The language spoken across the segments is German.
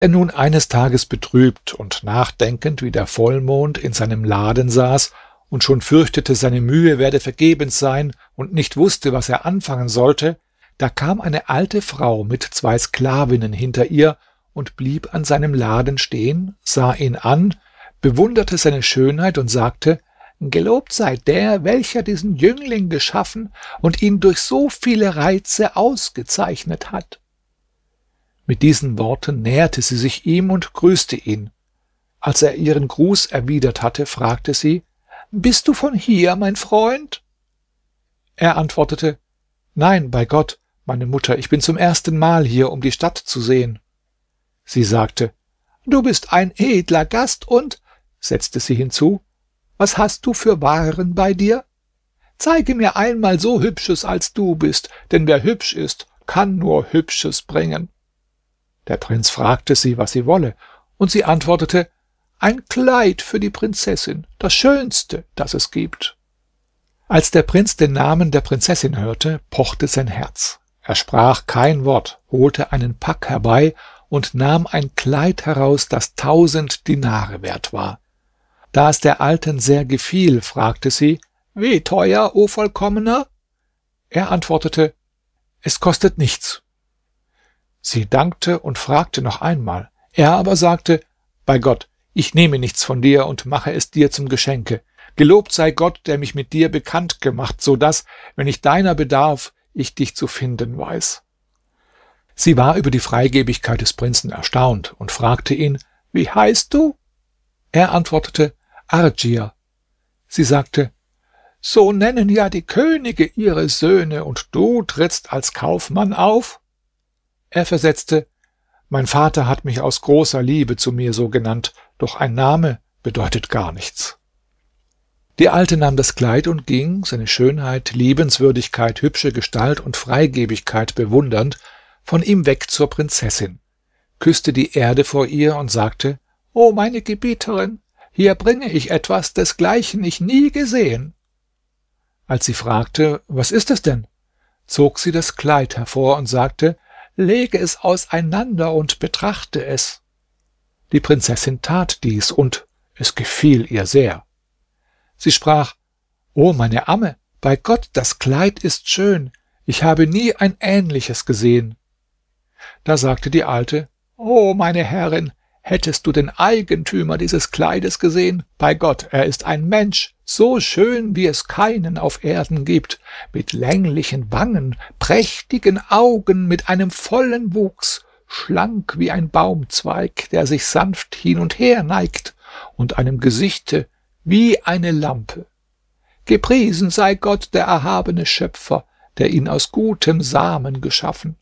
er nun eines Tages betrübt und nachdenkend wie der Vollmond in seinem Laden saß und schon fürchtete, seine Mühe werde vergebens sein und nicht wusste, was er anfangen sollte, da kam eine alte Frau mit 2 Sklavinnen hinter ihr und blieb an seinem Laden stehen, sah ihn an, bewunderte seine Schönheit und sagte: »Gelobt sei der, welcher diesen Jüngling geschaffen und ihn durch so viele Reize ausgezeichnet hat.« Mit diesen Worten näherte sie sich ihm und grüßte ihn. Als er ihren Gruß erwidert hatte, fragte sie: »Bist du von hier, mein Freund?« Er antwortete: »Nein, bei Gott, meine Mutter, ich bin zum ersten Mal hier, um die Stadt zu sehen.« Sie sagte: »Du bist ein edler Gast und«, setzte sie hinzu, »was hast du für Waren bei dir? Zeige mir einmal so Hübsches, als du bist, denn wer hübsch ist, kann nur Hübsches bringen.« Der Prinz fragte sie, was sie wolle, und sie antwortete: »Ein Kleid für die Prinzessin, das schönste, das es gibt.« Als der Prinz den Namen der Prinzessin hörte, pochte sein Herz. Er sprach kein Wort, holte einen Pack herbei und nahm ein Kleid heraus, das 1000 Dinare wert war. Da es der Alten sehr gefiel, fragte sie: »Wie teuer, o Vollkommener?« Er antwortete: »Es kostet nichts.« Sie dankte und fragte noch einmal. Er aber sagte: »Bei Gott, ich nehme nichts von dir und mache es dir zum Geschenke. Gelobt sei Gott, der mich mit dir bekannt gemacht, so dass, wenn ich deiner bedarf, ich dich zu finden weiß.« Sie war über die Freigebigkeit des Prinzen erstaunt und fragte ihn: »Wie heißt du?« Er antwortete: »Ardschir.« Sie sagte: »So nennen ja die Könige ihre Söhne, und du trittst als Kaufmann auf?« Er versetzte: »Mein Vater hat mich aus großer Liebe zu mir so genannt, doch ein Name bedeutet gar nichts.« Die Alte nahm das Kleid und ging, seine Schönheit, Liebenswürdigkeit, hübsche Gestalt und Freigebigkeit bewundernd, von ihm weg zur Prinzessin, küsste die Erde vor ihr und sagte: »O meine Gebieterin, hier bringe ich etwas, desgleichen ich nie gesehen.« Als sie fragte: »Was ist es denn?«, zog sie das Kleid hervor und sagte: »Lege es auseinander und betrachte es.« Die Prinzessin tat dies, und es gefiel ihr sehr. Sie sprach: »O meine Amme, bei Gott, das Kleid ist schön, ich habe nie ein ähnliches gesehen.« Da sagte die Alte: »O meine Herrin, hättest du den Eigentümer dieses Kleides gesehen, bei Gott, er ist ein Mensch, so schön, wie es keinen auf Erden gibt, mit länglichen Wangen, prächtigen Augen, mit einem vollen Wuchs, schlank wie ein Baumzweig, der sich sanft hin und her neigt, und einem Gesichte wie eine Lampe. Gepriesen sei Gott, der erhabene Schöpfer, der ihn aus gutem Samen geschaffen.«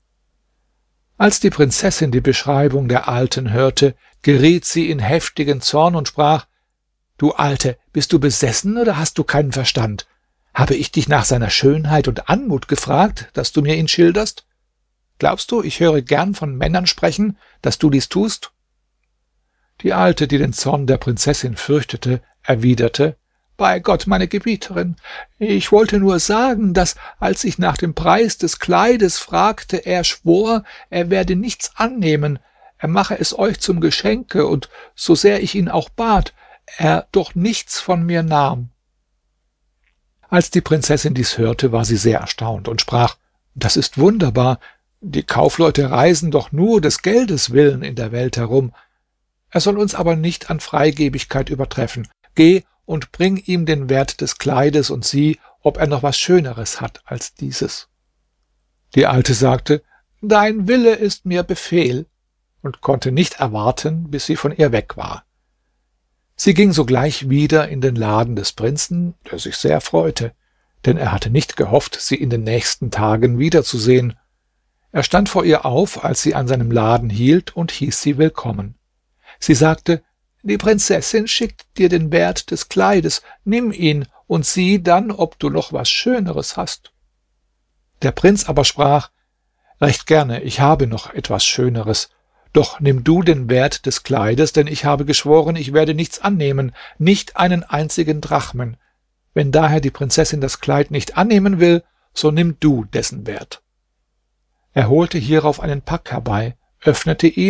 Als die Prinzessin die Beschreibung der Alten hörte, geriet sie in heftigen Zorn und sprach: »Du Alte, bist du besessen oder hast du keinen Verstand? Habe ich dich nach seiner Schönheit und Anmut gefragt, dass du mir ihn schilderst? Glaubst du, ich höre gern von Männern sprechen, dass du dies tust?« Die Alte, die den Zorn der Prinzessin fürchtete, erwiderte: »Bei Gott, meine Gebieterin, ich wollte nur sagen, dass, als ich nach dem Preis des Kleides fragte, er schwor, er werde nichts annehmen, er mache es euch zum Geschenke, und so sehr ich ihn auch bat, er doch nichts von mir nahm.« Als die Prinzessin dies hörte, war sie sehr erstaunt und sprach: »Das ist wunderbar, die Kaufleute reisen doch nur des Geldes willen in der Welt herum. Er soll uns aber nicht an Freigebigkeit übertreffen. Geh und bring ihm den Wert des Kleides und sieh, ob er noch was Schöneres hat als dieses.« Die Alte sagte: »Dein Wille ist mir Befehl«, und konnte nicht erwarten, bis sie von ihr weg war. Sie ging sogleich wieder in den Laden des Prinzen, der sich sehr freute, denn er hatte nicht gehofft, sie in den nächsten Tagen wiederzusehen. Er stand vor ihr auf, als sie an seinem Laden hielt, und hieß sie willkommen. Sie sagte: »Die Prinzessin schickt dir den Wert des Kleides, nimm ihn und sieh dann, ob du noch was Schöneres hast.« Der Prinz aber sprach: »Recht gerne, ich habe noch etwas Schöneres. Doch nimm du den Wert des Kleides, denn ich habe geschworen, ich werde nichts annehmen, nicht einen einzigen Drachmen. Wenn daher die Prinzessin das Kleid nicht annehmen will, so nimm du dessen Wert.« Er holte hierauf einen Pack herbei, öffnete ihn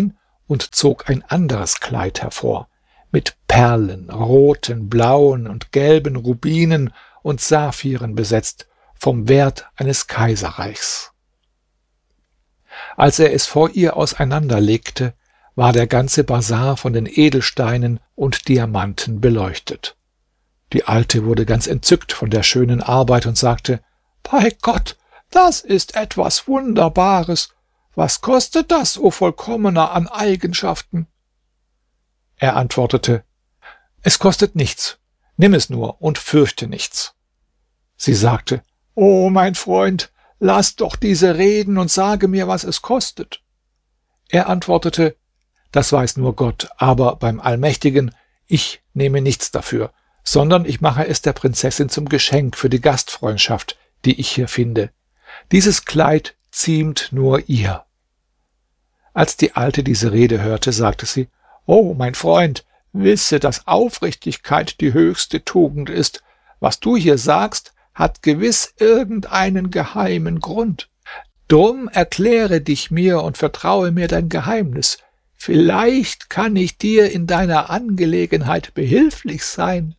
und zog ein anderes Kleid hervor, mit Perlen, roten, blauen und gelben Rubinen und Saphiren besetzt, vom Wert eines Kaiserreichs. Als er es vor ihr auseinanderlegte, war der ganze Basar von den Edelsteinen und Diamanten beleuchtet. Die Alte wurde ganz entzückt von der schönen Arbeit und sagte: »Bei Gott, das ist etwas Wunderbares. Was kostet das, o Vollkommener an Eigenschaften?« Er antwortete: »Es kostet nichts. Nimm es nur und fürchte nichts.« Sie sagte: »O mein Freund, lass doch diese reden und sage mir, was es kostet.« Er antwortete: »Das weiß nur Gott, aber beim Allmächtigen, ich nehme nichts dafür, sondern ich mache es der Prinzessin zum Geschenk für die Gastfreundschaft, die ich hier finde. Dieses Kleid ziemt nur ihr.« Als die Alte diese Rede hörte, sagte sie: »O mein Freund, wisse, dass Aufrichtigkeit die höchste Tugend ist. Was du hier sagst, hat gewiss irgendeinen geheimen Grund. Drum erkläre dich mir und vertraue mir dein Geheimnis. Vielleicht kann ich dir in deiner Angelegenheit behilflich sein.«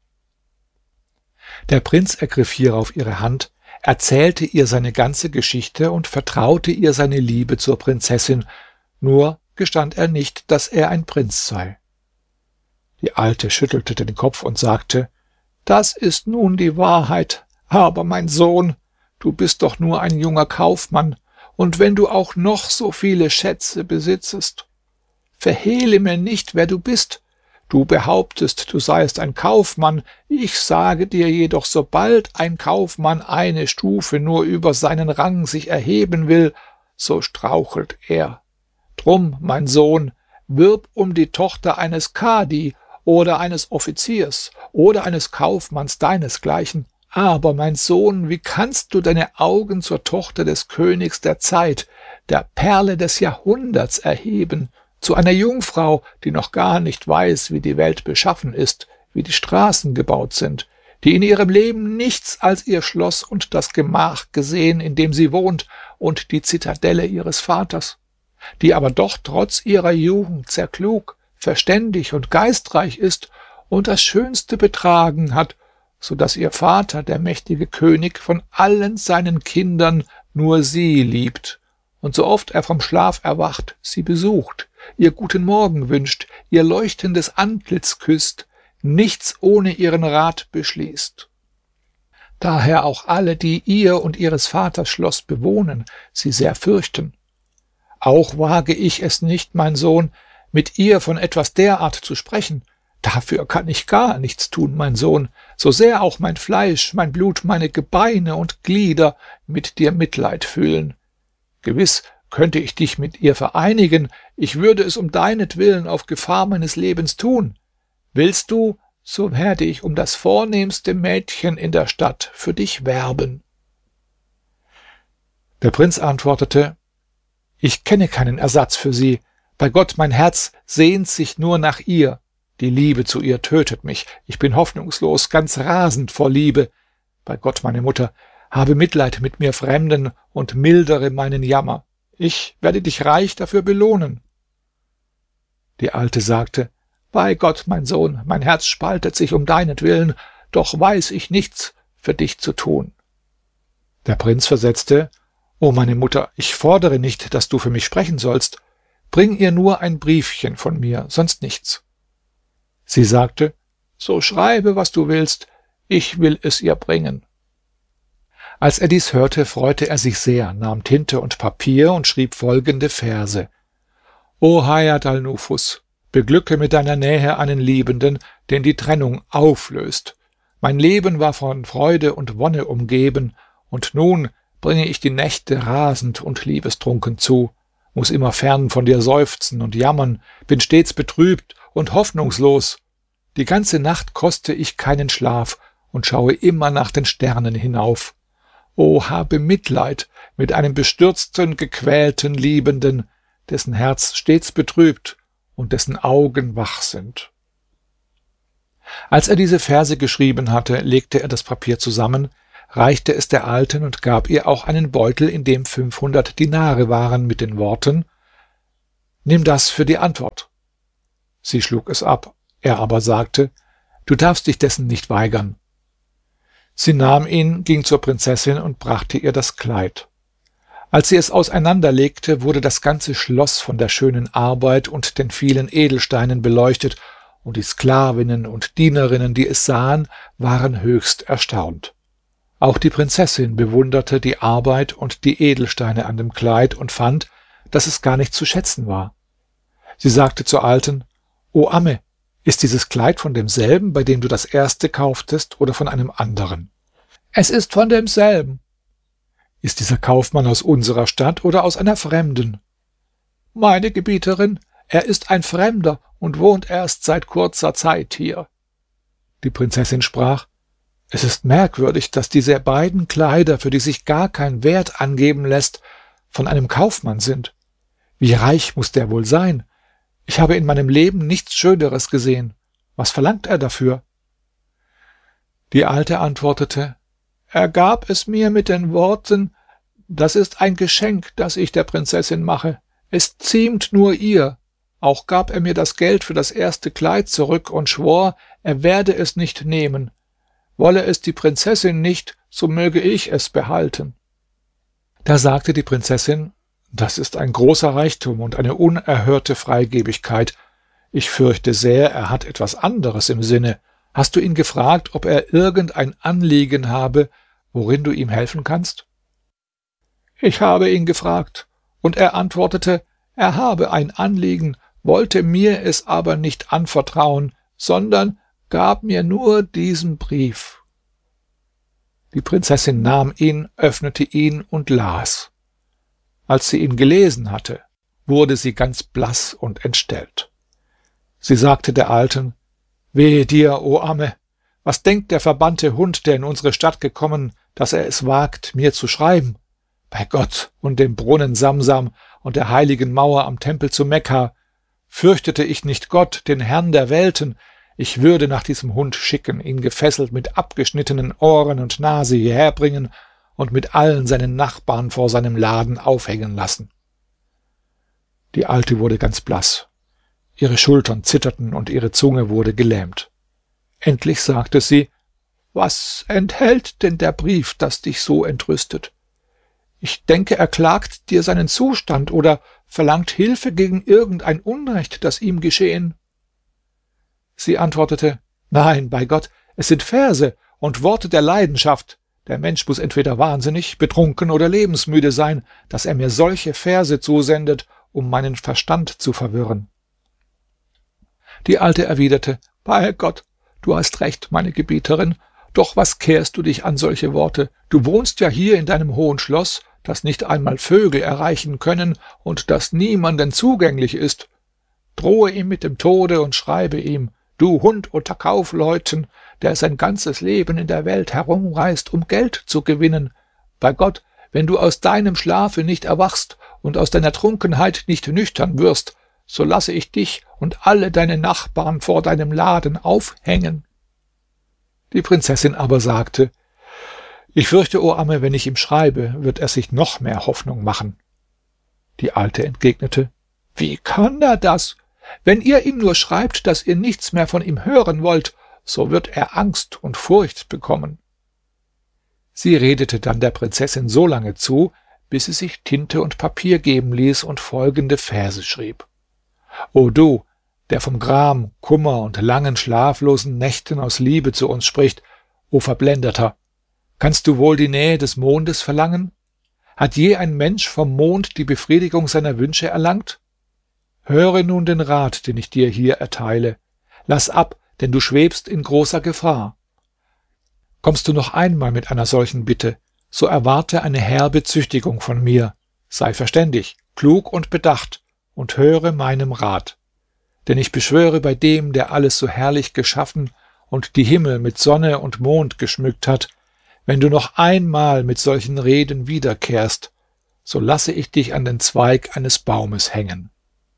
Der Prinz ergriff hierauf ihre Hand, erzählte ihr seine ganze Geschichte und vertraute ihr seine Liebe zur Prinzessin, nur gestand er nicht, dass er ein Prinz sei. Die Alte schüttelte den Kopf und sagte: »Das ist nun die Wahrheit, aber mein Sohn, du bist doch nur ein junger Kaufmann, und wenn du auch noch so viele Schätze besitzest, verhehle mir nicht, wer du bist. Du behauptest, du seiest ein Kaufmann, ich sage dir jedoch, sobald ein Kaufmann eine Stufe nur über seinen Rang sich erheben will, so strauchelt er. Drum, mein Sohn, wirb um die Tochter eines Kadi oder eines Offiziers oder eines Kaufmanns deinesgleichen. Aber, mein Sohn, wie kannst du deine Augen zur Tochter des Königs der Zeit, der Perle des Jahrhunderts erheben, zu einer Jungfrau, die noch gar nicht weiß, wie die Welt beschaffen ist, wie die Straßen gebaut sind, die in ihrem Leben nichts als ihr Schloss und das Gemach gesehen, in dem sie wohnt, und die Zitadelle ihres Vaters, die aber doch trotz ihrer Jugend sehr klug, verständig und geistreich ist und das schönste Betragen hat, so dass ihr Vater, der mächtige König, von allen seinen Kindern nur sie liebt und so oft er vom Schlaf erwacht, sie besucht, ihr guten Morgen wünscht, ihr leuchtendes Antlitz küsst, nichts ohne ihren Rat beschließt. Daher auch alle, die ihr und ihres Vaters Schloss bewohnen, sie sehr fürchten. Auch wage ich es nicht, mein Sohn, mit ihr von etwas derart zu sprechen. Dafür kann ich gar nichts tun, mein Sohn, so sehr auch mein Fleisch, mein Blut, meine Gebeine und Glieder mit dir Mitleid fühlen. Gewiss könnte ich dich mit ihr vereinigen, ich würde es um deinetwillen auf Gefahr meines Lebens tun. Willst du, so werde ich um das vornehmste Mädchen in der Stadt für dich werben.« Der Prinz antwortete: »Ich kenne keinen Ersatz für sie. Bei Gott, mein Herz sehnt sich nur nach ihr. Die Liebe zu ihr tötet mich. Ich bin hoffnungslos, ganz rasend vor Liebe. Bei Gott, meine Mutter, habe Mitleid mit mir Fremden und mildere meinen Jammer. Ich werde dich reich dafür belohnen.« Die Alte sagte: »Bei Gott, mein Sohn, mein Herz spaltet sich um deinetwillen, doch weiß ich nichts für dich zu tun.« Der Prinz versetzte: »O meine Mutter, ich fordere nicht, dass du für mich sprechen sollst. Bring ihr nur ein Briefchen von mir, sonst nichts.« Sie sagte: »So schreibe, was du willst, ich will es ihr bringen.« Als er dies hörte, freute er sich sehr, nahm Tinte und Papier und schrieb folgende Verse: »O Hajat al-Nufus, beglücke mit deiner Nähe einen Liebenden, den die Trennung auflöst. Mein Leben war von Freude und Wonne umgeben, und nun bringe ich die Nächte rasend und liebestrunken zu, muss immer fern von dir seufzen und jammern, bin stets betrübt und hoffnungslos. Die ganze Nacht koste ich keinen Schlaf und schaue immer nach den Sternen hinauf. O, habe Mitleid mit einem bestürzten, gequälten Liebenden, dessen Herz stets betrübt und dessen Augen wach sind.« Als er diese Verse geschrieben hatte, legte er das Papier zusammen, reichte es der Alten und gab ihr auch einen Beutel, in dem 500 Dinare waren, mit den Worten: Nimm das für die Antwort.« Sie schlug es ab, er aber sagte: »Du darfst dich dessen nicht weigern.« Sie nahm ihn, ging zur Prinzessin und brachte ihr das Kleid. Als sie es auseinanderlegte, wurde das ganze Schloss von der schönen Arbeit und den vielen Edelsteinen beleuchtet, und die Sklavinnen und Dienerinnen, die es sahen, waren höchst erstaunt. Auch die Prinzessin bewunderte die Arbeit und die Edelsteine an dem Kleid und fand, dass es gar nicht zu schätzen war. Sie sagte zur Alten: »O Amme, ist dieses Kleid von demselben, bei dem du das erste kauftest, oder von einem anderen?« »Es ist von demselben.« »Ist dieser Kaufmann aus unserer Stadt oder aus einer fremden?« »Meine Gebieterin, er ist ein Fremder und wohnt erst seit kurzer Zeit hier.« Die Prinzessin sprach: »Es ist merkwürdig, dass diese beiden Kleider, für die sich gar kein Wert angeben lässt, von einem Kaufmann sind. Wie reich muss der wohl sein? Ich habe in meinem Leben nichts Schöneres gesehen. Was verlangt er dafür?« Die Alte antwortete: »Er gab es mir mit den Worten: »Das ist ein Geschenk, das ich der Prinzessin mache. Es ziemt nur ihr.« Auch gab er mir das Geld für das erste Kleid zurück und schwor, er werde es nicht nehmen. Wolle es die Prinzessin nicht, so möge ich es behalten.« Da sagte die Prinzessin: »Das ist ein großer Reichtum und eine unerhörte Freigebigkeit. Ich fürchte sehr, er hat etwas anderes im Sinne. Hast du ihn gefragt, ob er irgendein Anliegen habe, worin du ihm helfen kannst?« »Ich habe ihn gefragt, und er antwortete, er habe ein Anliegen, wollte mir es aber nicht anvertrauen, sondern gab mir nur diesen Brief.« Die Prinzessin nahm ihn, öffnete ihn und las. Als sie ihn gelesen hatte, wurde sie ganz blass und entstellt. Sie sagte der Alten: »Wehe dir, o Amme! Was denkt der verbannte Hund, der in unsere Stadt gekommen, dass er es wagt, mir zu schreiben? Bei Gott und dem Brunnen Samsam und der heiligen Mauer am Tempel zu Mekka, fürchtete ich nicht Gott, den Herrn der Welten, ich würde nach diesem Hund schicken, ihn gefesselt mit abgeschnittenen Ohren und Nase hierher bringen und mit allen seinen Nachbarn vor seinem Laden aufhängen lassen.« Die Alte wurde ganz blass. Ihre Schultern zitterten und ihre Zunge wurde gelähmt. Endlich sagte sie: »Was enthält denn der Brief, das dich so entrüstet? Ich denke, er klagt dir seinen Zustand oder verlangt Hilfe gegen irgendein Unrecht, das ihm geschehen.« Sie antwortete: »Nein, bei Gott, es sind Verse und Worte der Leidenschaft. Der Mensch muss entweder wahnsinnig, betrunken oder lebensmüde sein, dass er mir solche Verse zusendet, um meinen Verstand zu verwirren.« Die Alte erwiderte: »Bei Gott, du hast recht, meine Gebieterin, doch was kehrst du dich an solche Worte? Du wohnst ja hier in deinem hohen Schloss, das nicht einmal Vögel erreichen können und das niemanden zugänglich ist. Drohe ihm mit dem Tode und schreibe ihm: »Du Hund unter Kaufleuten, der sein ganzes Leben in der Welt herumreist, um Geld zu gewinnen. Bei Gott, wenn du aus deinem Schlafe nicht erwachst und aus deiner Trunkenheit nicht nüchtern wirst, so lasse ich dich und alle deine Nachbarn vor deinem Laden aufhängen.« Die Prinzessin aber sagte: »Ich fürchte, o Amme, wenn ich ihm schreibe, wird er sich noch mehr Hoffnung machen.« Die Alte entgegnete: »Wie kann er das? Wenn ihr ihm nur schreibt, dass ihr nichts mehr von ihm hören wollt, so wird er Angst und Furcht bekommen.« Sie redete dann der Prinzessin so lange zu, bis sie sich Tinte und Papier geben ließ und folgende Verse schrieb: »O du, der vom Gram, Kummer und langen schlaflosen Nächten aus Liebe zu uns spricht, o Verblendeter! Kannst du wohl die Nähe des Mondes verlangen? Hat je ein Mensch vom Mond die Befriedigung seiner Wünsche erlangt? Höre nun den Rat, den ich dir hier erteile. Lass ab, denn du schwebst in großer Gefahr. Kommst du noch einmal mit einer solchen Bitte, so erwarte eine herbe Züchtigung von mir. Sei verständig, klug und bedacht und höre meinem Rat. Denn ich beschwöre bei dem, der alles so herrlich geschaffen und die Himmel mit Sonne und Mond geschmückt hat, wenn du noch einmal mit solchen Reden wiederkehrst, so lasse ich dich an den Zweig eines Baumes hängen.«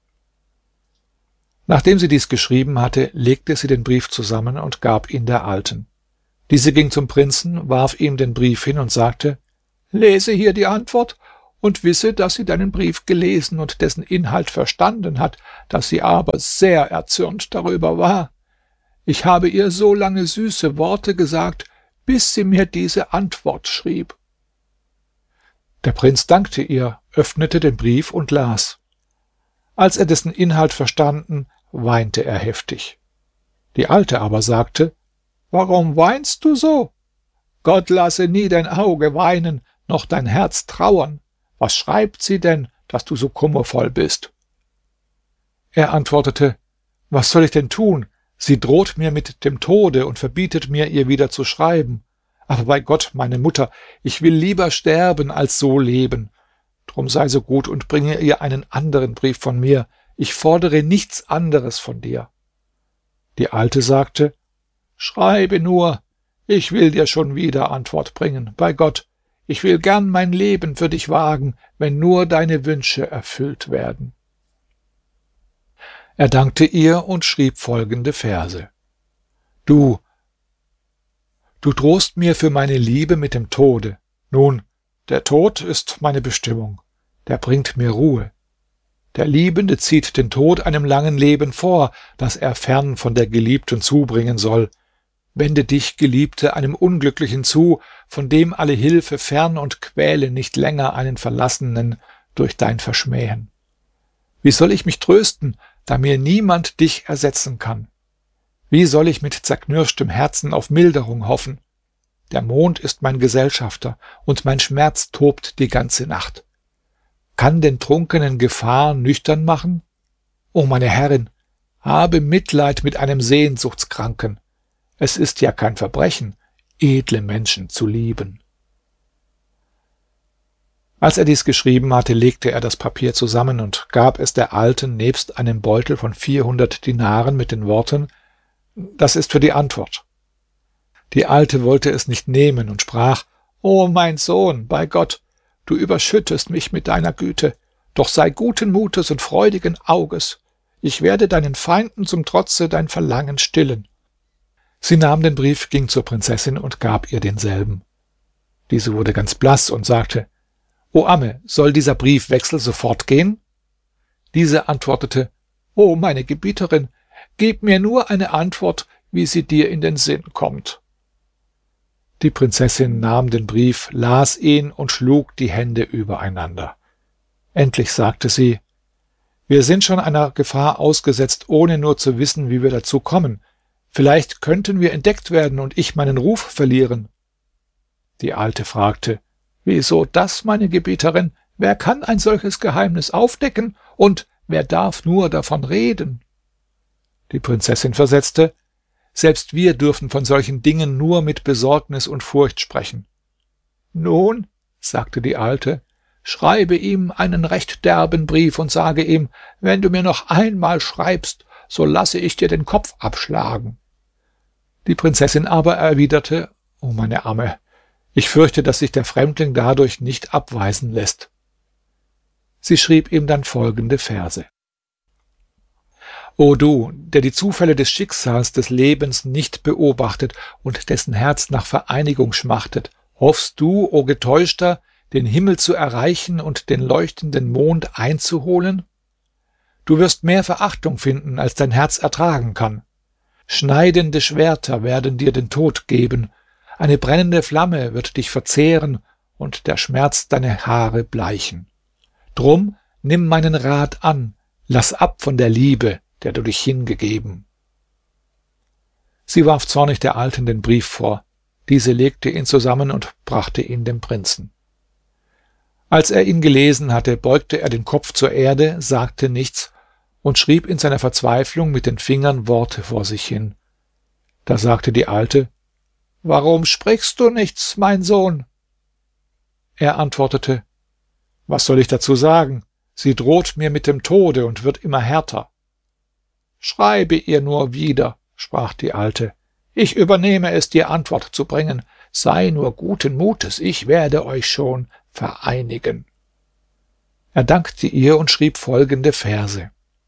Nachdem sie dies geschrieben hatte, legte sie den Brief zusammen und gab ihn der Alten. Diese ging zum Prinzen, warf ihm den Brief hin und sagte: »Lese hier die Antwort und wisse, dass sie deinen Brief gelesen und dessen Inhalt verstanden hat, dass sie aber sehr erzürnt darüber war. Ich habe ihr so lange süße Worte gesagt, bis sie mir diese Antwort schrieb.« Der Prinz dankte ihr, öffnete den Brief und las. Als er dessen Inhalt verstanden, weinte er heftig. Die Alte aber sagte: »Warum weinst du so? Gott lasse nie dein Auge weinen, noch dein Herz trauern. Was schreibt sie denn, dass du so kummervoll bist?« Er antwortete: »Was soll ich denn tun? Sie droht mir mit dem Tode und verbietet mir, ihr wieder zu schreiben. Aber bei Gott, meine Mutter, ich will lieber sterben, als so leben. Drum sei so gut und bringe ihr einen anderen Brief von mir. Ich fordere nichts anderes von dir.« Die Alte sagte: »Schreibe nur, ich will dir schon wieder Antwort bringen. Bei Gott, ich will gern mein Leben für dich wagen, wenn nur deine Wünsche erfüllt werden.« Er dankte ihr und schrieb folgende Verse: Du drohst mir für meine Liebe mit dem Tode. Nun, der Tod ist meine Bestimmung, der bringt mir Ruhe. Der Liebende zieht den Tod einem langen Leben vor, das er fern von der Geliebten zubringen soll. Wende dich, Geliebte, einem Unglücklichen zu, von dem alle Hilfe fern, und quäle nicht länger einen Verlassenen durch dein Verschmähen. Wie soll ich mich trösten, da mir niemand dich ersetzen kann? Wie soll ich mit zerknirschtem Herzen auf Milderung hoffen? Der Mond ist mein Gesellschafter, und mein Schmerz tobt die ganze Nacht. Kann den Trunkenen Gefahr nüchtern machen? O meine Herrin, habe Mitleid mit einem Sehnsuchtskranken. Es ist ja kein Verbrechen, edle Menschen zu lieben.« Als er dies geschrieben hatte, legte er das Papier zusammen und gab es der Alten nebst einem Beutel von 400 Dinaren mit den Worten: »Das ist für die Antwort.« Die Alte wollte es nicht nehmen und sprach: »O mein Sohn, bei Gott, du überschüttest mich mit deiner Güte, doch sei guten Mutes und freudigen Auges. Ich werde deinen Feinden zum Trotze dein Verlangen stillen.« Sie nahm den Brief, ging zur Prinzessin und gab ihr denselben. Diese wurde ganz blass und sagte: »O Amme, soll dieser Briefwechsel sofort gehen?« Diese antwortete: »O meine Gebieterin, gib mir nur eine Antwort, wie sie dir in den Sinn kommt.« Die Prinzessin nahm den Brief, las ihn und schlug die Hände übereinander. Endlich sagte sie: »Wir sind schon einer Gefahr ausgesetzt, ohne nur zu wissen, wie wir dazu kommen. Vielleicht könnten wir entdeckt werden und ich meinen Ruf verlieren.« Die Alte fragte: »Wieso das, meine Gebieterin? Wer kann ein solches Geheimnis aufdecken, und wer darf nur davon reden?« Die Prinzessin versetzte: »Selbst wir dürfen von solchen Dingen nur mit Besorgnis und Furcht sprechen.« »Nun«, sagte die Alte, »schreibe ihm einen recht derben Brief und sage ihm: Wenn du mir noch einmal schreibst, so lasse ich dir den Kopf abschlagen.« Die Prinzessin aber erwiderte: »O meine Amme, ich fürchte, dass sich der Fremdling dadurch nicht abweisen lässt.« Sie schrieb ihm dann folgende Verse: »O du, der die Zufälle des Schicksals des Lebens nicht beobachtet und dessen Herz nach Vereinigung schmachtet, hoffst du, o Getäuschter, den Himmel zu erreichen und den leuchtenden Mond einzuholen? Du wirst mehr Verachtung finden, als dein Herz ertragen kann. Schneidende Schwerter werden dir den Tod geben, eine brennende Flamme wird dich verzehren und der Schmerz deine Haare bleichen. Drum nimm meinen Rat an, lass ab von der Liebe, der du dich hingegeben.« Sie warf zornig der Alten den Brief vor. Diese legte ihn zusammen und brachte ihn dem Prinzen. Als er ihn gelesen hatte, beugte er den Kopf zur Erde, sagte nichts und schrieb in seiner Verzweiflung mit den Fingern Worte vor sich hin. Da sagte die Alte: »Warum sprichst du nichts, mein Sohn?« Er antwortete: »Was soll ich dazu sagen? Sie droht mir mit dem Tode und wird immer härter.« »Schreibe ihr nur wieder«, sprach die Alte. »Ich übernehme es, dir Antwort zu bringen. Sei nur guten Mutes, ich werde euch schon vereinigen.« Er dankte ihr und schrieb folgende Verse: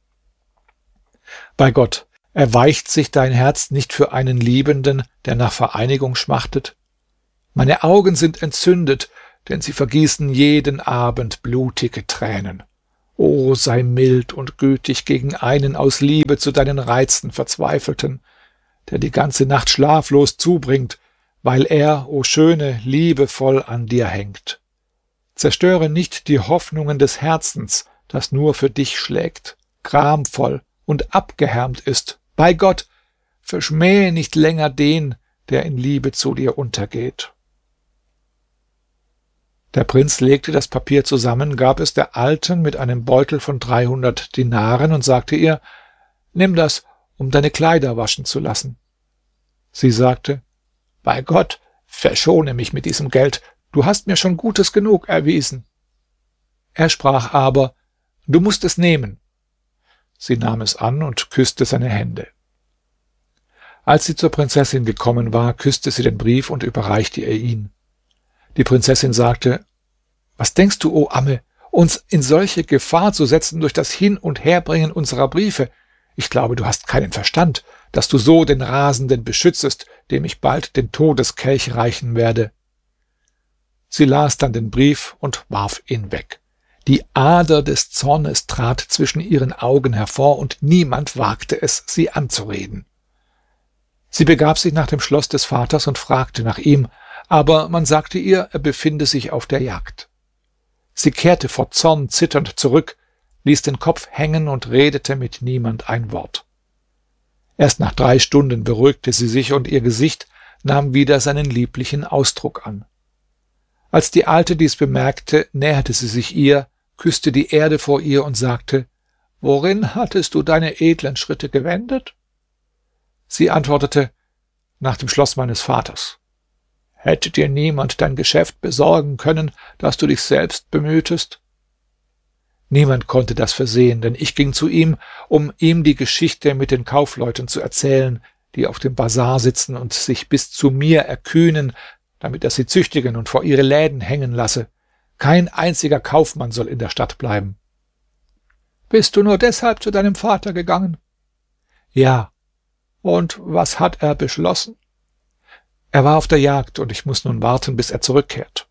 »Bei Gott, erweicht sich dein Herz nicht für einen Liebenden, der nach Vereinigung schmachtet? Meine Augen sind entzündet, denn sie vergießen jeden Abend blutige Tränen. O, sei mild und gütig gegen einen aus Liebe zu deinen Reizen Verzweifelten, der die ganze Nacht schlaflos zubringt, weil er, o Schöne, liebevoll an dir hängt. Zerstöre nicht die Hoffnungen des Herzens, das nur für dich schlägt, gramvoll und abgehärmt ist. Bei Gott, verschmähe nicht länger den, der in Liebe zu dir untergeht. Der Prinz legte das Papier zusammen, gab es der Alten mit einem Beutel von 300 Dinaren und sagte ihr: »Nimm das, um deine Kleider waschen zu lassen.« Sie sagte: »Bei Gott, verschone mich mit diesem Geld, du hast mir schon Gutes genug erwiesen.« Er sprach aber: »Du musst es nehmen.« Sie nahm es an und küsste seine Hände. Als sie zur Prinzessin gekommen war, küsste sie den Brief und überreichte ihr ihn. Die Prinzessin sagte: »Was denkst du, o Amme, uns in solche Gefahr zu setzen durch das Hin- und Herbringen unserer Briefe? Ich glaube, du hast keinen Verstand, dass du so den Rasenden beschützest, dem ich bald den Todeskelch reichen werde.« Sie las dann den Brief und warf ihn weg. Die Ader des Zornes trat zwischen ihren Augen hervor, und niemand wagte es, sie anzureden. Sie begab sich nach dem Schloss des Vaters und fragte nach ihm, aber man sagte ihr, er befinde sich auf der Jagd. Sie kehrte vor Zorn zitternd zurück, ließ den Kopf hängen und redete mit niemand ein Wort. Erst nach 3 Stunden beruhigte sie sich, und ihr Gesicht nahm wieder seinen lieblichen Ausdruck an. Als die Alte dies bemerkte, näherte sie sich ihr, küsste die Erde vor ihr und sagte: »Worin hattest du deine edlen Schritte gewendet?« Sie antwortete: »Nach dem Schloss meines Vaters.« »Hätte dir niemand dein Geschäft besorgen können, dass du dich selbst bemühtest?« Niemand konnte das versehen, denn ich ging zu ihm, um ihm die Geschichte mit den Kaufleuten zu erzählen, die auf dem Bazar sitzen und sich bis zu mir erkühnen, damit er sie züchtigen und vor ihre Läden hängen lasse. Kein einziger Kaufmann soll in der Stadt bleiben.« »Bist du nur deshalb zu deinem Vater gegangen?« »Ja.« »Und was hat er beschlossen?« »Er war auf der Jagd, und ich muss nun warten, bis er zurückkehrt.«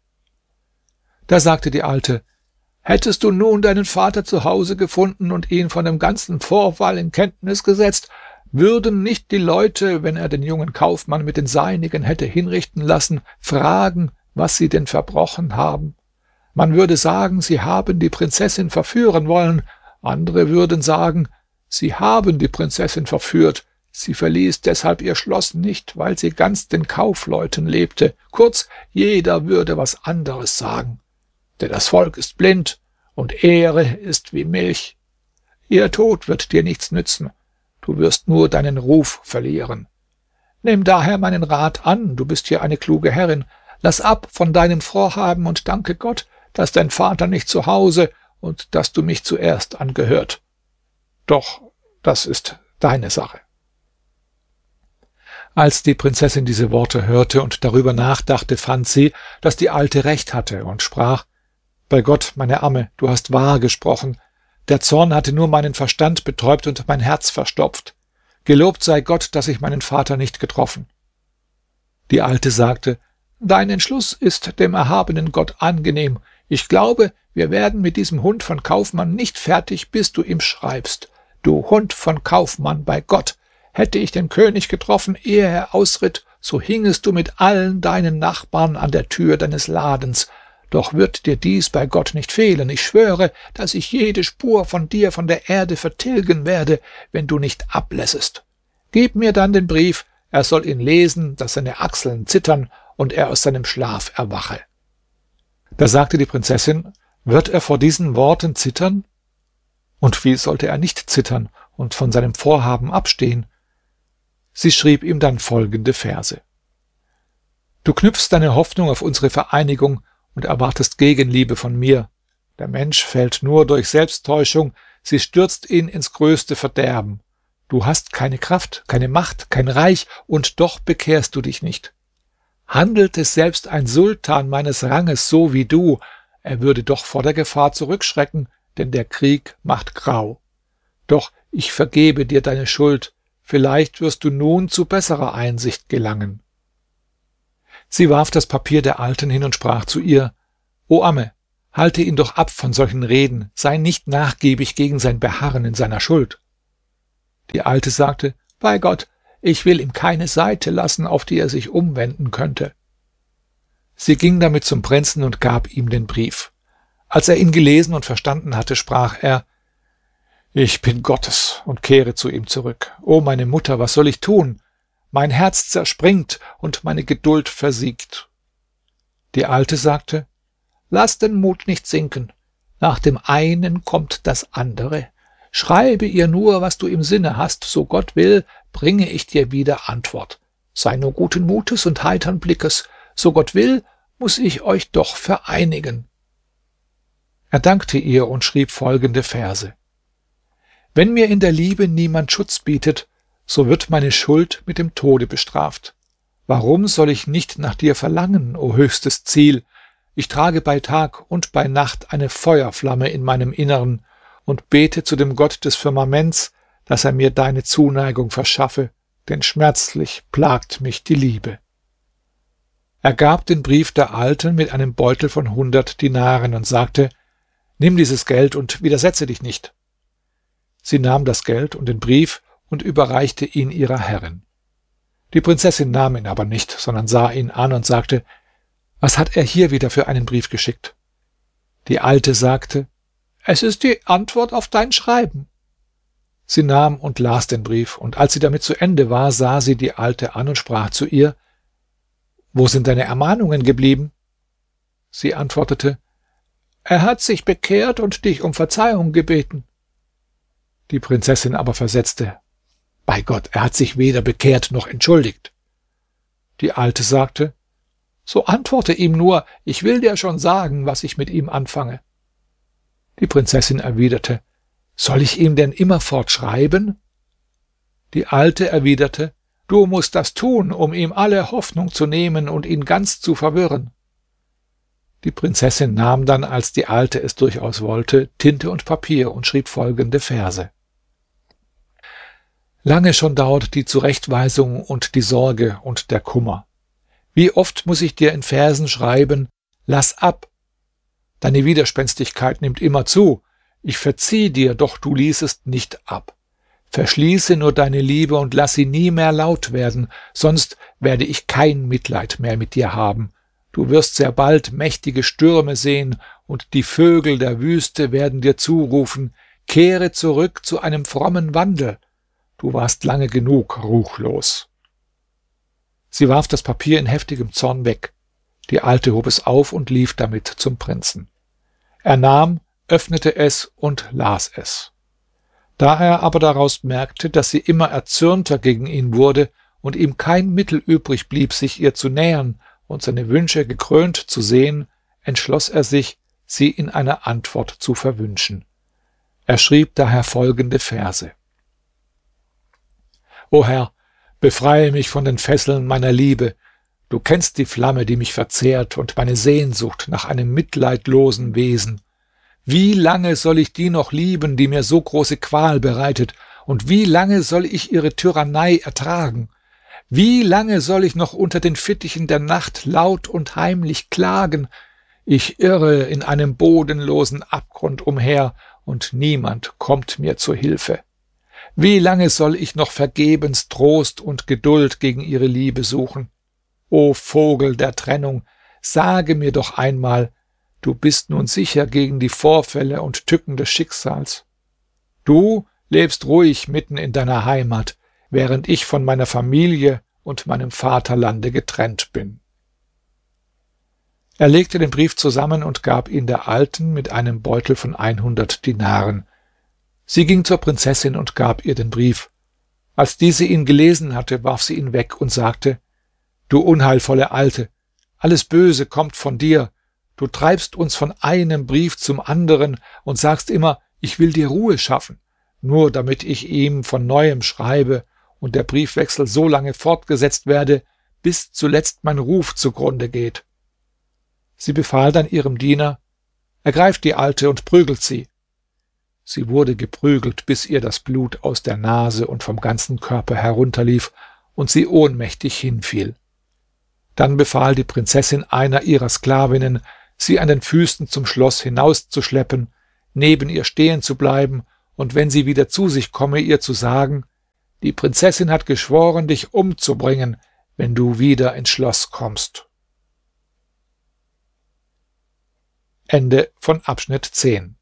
Da sagte die Alte: »Hättest du nun deinen Vater zu Hause gefunden und ihn von dem ganzen Vorfall in Kenntnis gesetzt, würden nicht die Leute, wenn er den jungen Kaufmann mit den Seinigen hätte hinrichten lassen, fragen, was sie denn verbrochen haben? Man würde sagen, sie haben die Prinzessin verführen wollen, andere würden sagen, sie haben die Prinzessin verführt, sie verließ deshalb ihr Schloss nicht, weil sie ganz den Kaufleuten lebte. Kurz, jeder würde was anderes sagen. Denn das Volk ist blind, und Ehre ist wie Milch. Ihr Tod wird dir nichts nützen, du wirst nur deinen Ruf verlieren. Nimm daher meinen Rat an, du bist hier eine kluge Herrin, lass ab von deinem Vorhaben und danke Gott, dass dein Vater nicht zu Hause und dass du mich zuerst angehört. Doch das ist deine Sache.« Als die Prinzessin diese Worte hörte und darüber nachdachte, fand sie, dass die Alte recht hatte, und sprach: »Bei Gott, meine Amme, du hast wahr gesprochen. Der Zorn hatte nur meinen Verstand betäubt und mein Herz verstopft. Gelobt sei Gott, dass ich meinen Vater nicht getroffen.« Die Alte sagte: »Dein Entschluss ist dem erhabenen Gott angenehm. Ich glaube, wir werden mit diesem Hund von Kaufmann nicht fertig, bis du ihm schreibst. Du Hund von Kaufmann, bei Gott! Hätte ich den König getroffen, ehe er ausritt, so hingest du mit allen deinen Nachbarn an der Tür deines Ladens. Doch wird dir dies bei Gott nicht fehlen. Ich schwöre, dass ich jede Spur von dir von der Erde vertilgen werde, wenn du nicht ablässest. Gib mir dann den Brief, er soll ihn lesen, dass seine Achseln zittern und er aus seinem Schlaf erwache.« Da sagte die Prinzessin: »Wird er vor diesen Worten zittern?« Und wie sollte er nicht zittern und von seinem Vorhaben abstehen? Sie schrieb ihm dann folgende Verse: »Du knüpfst deine Hoffnung auf unsere Vereinigung und erwartest Gegenliebe von mir. Der Mensch fällt nur durch Selbsttäuschung, sie stürzt ihn ins größte Verderben. Du hast keine Kraft, keine Macht, kein Reich, und doch bekehrst du dich nicht. Handelte selbst ein Sultan meines Ranges so wie du, er würde doch vor der Gefahr zurückschrecken, denn der Krieg macht grau. Doch ich vergebe dir deine Schuld, vielleicht wirst du nun zu besserer Einsicht gelangen.« Sie warf das Papier der Alten hin und sprach zu ihr: O Amme, halte ihn doch ab von solchen Reden, sei nicht nachgiebig gegen sein Beharren in seiner Schuld. Die Alte sagte, bei Gott, ich will ihm keine Seite lassen, auf die er sich umwenden könnte. Sie ging damit zum Prinzen und gab ihm den Brief. Als er ihn gelesen und verstanden hatte, sprach er, ich bin Gottes und kehre zu ihm zurück. O meine Mutter, was soll ich tun? Mein Herz zerspringt und meine Geduld versiegt. Die Alte sagte, lass den Mut nicht sinken. Nach dem einen kommt das andere. Schreibe ihr nur, was du im Sinne hast, so Gott will, bringe ich dir wieder Antwort. Sei nur guten Mutes und heitern Blickes, so Gott will, muss ich euch doch vereinigen. Er dankte ihr und schrieb folgende Verse. Wenn mir in der Liebe niemand Schutz bietet, so wird meine Schuld mit dem Tode bestraft. Warum soll ich nicht nach dir verlangen, o höchstes Ziel? Ich trage bei Tag und bei Nacht eine Feuerflamme in meinem Innern und bete zu dem Gott des Firmaments, dass er mir deine Zuneigung verschaffe, denn schmerzlich plagt mich die Liebe. Er gab den Brief der Alten mit einem Beutel von 100 Dinaren und sagte, nimm dieses Geld und widersetze dich nicht. Sie nahm das Geld und den Brief und überreichte ihn ihrer Herrin. Die Prinzessin nahm ihn aber nicht, sondern sah ihn an und sagte, was hat er hier wieder für einen Brief geschickt? Die Alte sagte, es ist die Antwort auf dein Schreiben. Sie nahm und las den Brief, und als sie damit zu Ende war, sah sie die Alte an und sprach zu ihr, wo sind deine Ermahnungen geblieben? Sie antwortete, er hat sich bekehrt und dich um Verzeihung gebeten. Die Prinzessin aber versetzte, bei Gott, er hat sich weder bekehrt noch entschuldigt. Die Alte sagte, so antworte ihm nur, ich will dir schon sagen, was ich mit ihm anfange. Die Prinzessin erwiderte, soll ich ihm denn immerfort schreiben? Die Alte erwiderte, du musst das tun, um ihm alle Hoffnung zu nehmen und ihn ganz zu verwirren. Die Prinzessin nahm dann, als die Alte es durchaus wollte, Tinte und Papier und schrieb folgende Verse. Lange schon dauert die Zurechtweisung und die Sorge und der Kummer. Wie oft muss ich dir in Versen schreiben, lass ab. Deine Widerspenstigkeit nimmt immer zu. Ich verzieh dir, doch du ließest nicht ab. Verschließe nur deine Liebe und lass sie nie mehr laut werden, sonst werde ich kein Mitleid mehr mit dir haben. Du wirst sehr bald mächtige Stürme sehen, und die Vögel der Wüste werden dir zurufen, kehre zurück zu einem frommen Wandel. Du warst lange genug ruchlos. Sie warf das Papier in heftigem Zorn weg. Die Alte hob es auf und lief damit zum Prinzen. Er nahm, öffnete es und las es. Da er aber daraus merkte, dass sie immer erzürnter gegen ihn wurde und ihm kein Mittel übrig blieb, sich ihr zu nähern und seine Wünsche gekrönt zu sehen, entschloss er sich, sie in einer Antwort zu verwünschen. Er schrieb daher folgende Verse. O Herr, befreie mich von den Fesseln meiner Liebe. Du kennst die Flamme, die mich verzehrt, und meine Sehnsucht nach einem mitleidlosen Wesen. Wie lange soll ich die noch lieben, die mir so große Qual bereitet, und wie lange soll ich ihre Tyrannei ertragen? Wie lange soll ich noch unter den Fittichen der Nacht laut und heimlich klagen? Ich irre in einem bodenlosen Abgrund umher, und niemand kommt mir zu Hilfe. Wie lange soll ich noch vergebens Trost und Geduld gegen ihre Liebe suchen? O Vogel der Trennung, sage mir doch einmal, du bist nun sicher gegen die Vorfälle und Tücken des Schicksals. Du lebst ruhig mitten in deiner Heimat, während ich von meiner Familie und meinem Vaterlande getrennt bin. Er legte den Brief zusammen und gab ihn der Alten mit einem Beutel von 100 Dinaren. Sie ging zur Prinzessin und gab ihr den Brief. Als diese ihn gelesen hatte, warf sie ihn weg und sagte, du unheilvolle Alte, alles Böse kommt von dir. Du treibst uns von einem Brief zum anderen und sagst immer, ich will dir Ruhe schaffen, nur damit ich ihm von neuem schreibe und der Briefwechsel so lange fortgesetzt werde, bis zuletzt mein Ruf zugrunde geht. Sie befahl dann ihrem Diener, ergreift die Alte und prügelt sie. Sie wurde geprügelt, bis ihr das Blut aus der Nase und vom ganzen Körper herunterlief und sie ohnmächtig hinfiel. Dann befahl die Prinzessin einer ihrer Sklavinnen, sie an den Füßen zum Schloss hinauszuschleppen, neben ihr stehen zu bleiben und wenn sie wieder zu sich komme, ihr zu sagen: Die Prinzessin hat geschworen, dich umzubringen, wenn du wieder ins Schloss kommst. Ende von Abschnitt 10.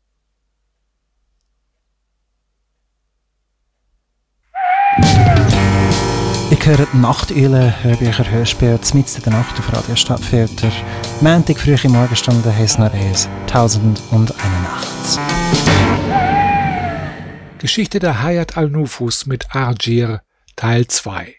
Ich höre die Nachteulen, Hörbücher, Hörspiele, mitten in der Nacht auf Radio Stadtfilter. Montag früh im Morgenstunde heisst nur eins: 1001 Nacht. Geschichte der Hayat al-Nufus mit Arjir, Teil 2.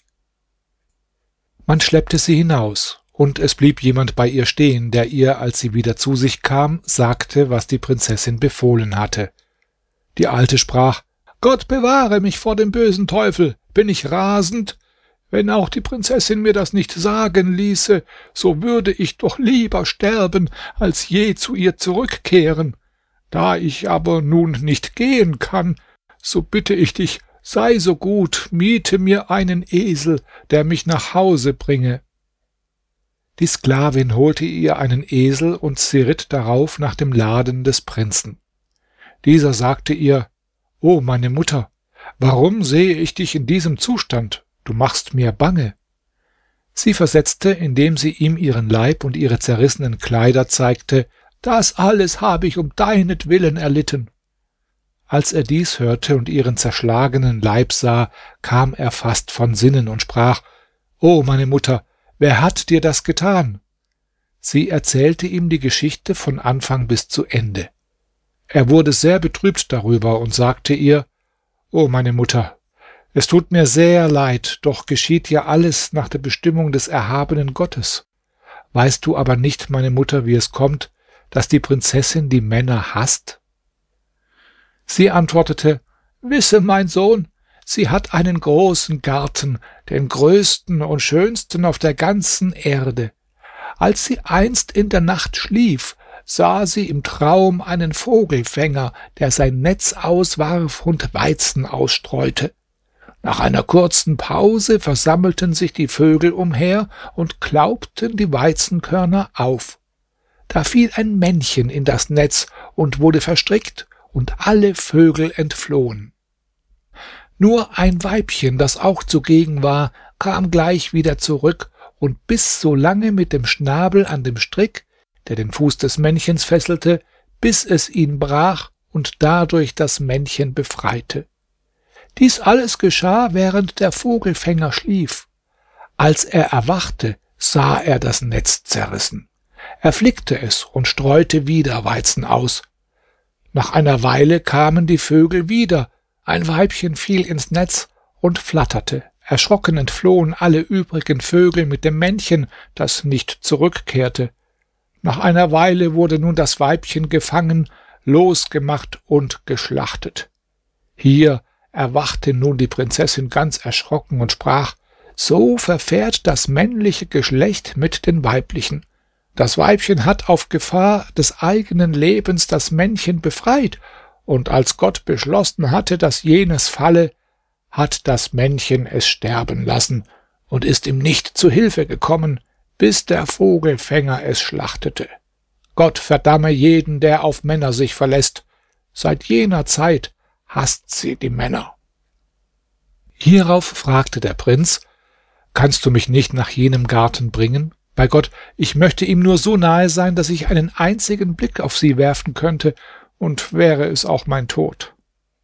Man schleppte sie hinaus, und es blieb jemand bei ihr stehen, der ihr, als sie wieder zu sich kam, sagte, was die Prinzessin befohlen hatte. Die Alte sprach: Gott bewahre mich vor dem bösen Teufel, bin ich rasend? Wenn auch die Prinzessin mir das nicht sagen ließe, so würde ich doch lieber sterben, als je zu ihr zurückkehren. Da ich aber nun nicht gehen kann, so bitte ich dich, sei so gut, miete mir einen Esel, der mich nach Hause bringe. Die Sklavin holte ihr einen Esel, und sie ritt darauf nach dem Laden des Prinzen. Dieser sagte ihr: »O meine Mutter, warum sehe ich dich in diesem Zustand? Du machst mir bange.« Sie versetzte, indem sie ihm ihren Leib und ihre zerrissenen Kleider zeigte: »Das alles habe ich deinetwillen erlitten.« Als er dies hörte und ihren zerschlagenen Leib sah, kam er fast von Sinnen und sprach: »O meine Mutter, wer hat dir das getan?« Sie erzählte ihm die Geschichte von Anfang bis zu Ende. Er wurde sehr betrübt darüber und sagte ihr: »O meine Mutter, es tut mir sehr leid, doch geschieht ja alles nach der Bestimmung des erhabenen Gottes. Weißt du aber nicht, meine Mutter, wie es kommt, dass die Prinzessin die Männer hasst?« Sie antwortete: »Wisse, mein Sohn, sie hat einen großen Garten, den größten und schönsten auf der ganzen Erde. Als sie einst in der Nacht schlief, sah sie im Traum einen Vogelfänger, der sein Netz auswarf und Weizen ausstreute. Nach einer kurzen Pause versammelten sich die Vögel umher und klaubten die Weizenkörner auf. Da fiel ein Männchen in das Netz und wurde verstrickt, und alle Vögel entflohen. Nur ein Weibchen, das auch zugegen war, kam gleich wieder zurück und biss so lange mit dem Schnabel an dem Strick, der den Fuß des Männchens fesselte, bis es ihn brach und dadurch das Männchen befreite. Dies alles geschah, während der Vogelfänger schlief. Als er erwachte, sah er das Netz zerrissen. Er flickte es und streute wieder Weizen aus. Nach einer Weile kamen die Vögel wieder, ein Weibchen fiel ins Netz und flatterte. Erschrocken entflohen alle übrigen Vögel mit dem Männchen, das nicht zurückkehrte. Nach einer Weile wurde nun das Weibchen gefangen, losgemacht und geschlachtet. Hier erwachte nun die Prinzessin ganz erschrocken und sprach: »So verfährt das männliche Geschlecht mit den weiblichen. Das Weibchen hat auf Gefahr des eigenen Lebens das Männchen befreit, und als Gott beschlossen hatte, dass jenes falle, hat das Männchen es sterben lassen und ist ihm nicht zu Hilfe gekommen, bis der Vogelfänger es schlachtete. Gott verdamme jeden, der auf Männer sich verlässt. Seit jener Zeit hasst sie die Männer.« Hierauf fragte der Prinz: »Kannst du mich nicht nach jenem Garten bringen? Bei Gott, ich möchte ihm nur so nahe sein, dass ich einen einzigen Blick auf sie werfen könnte, und wäre es auch mein Tod.«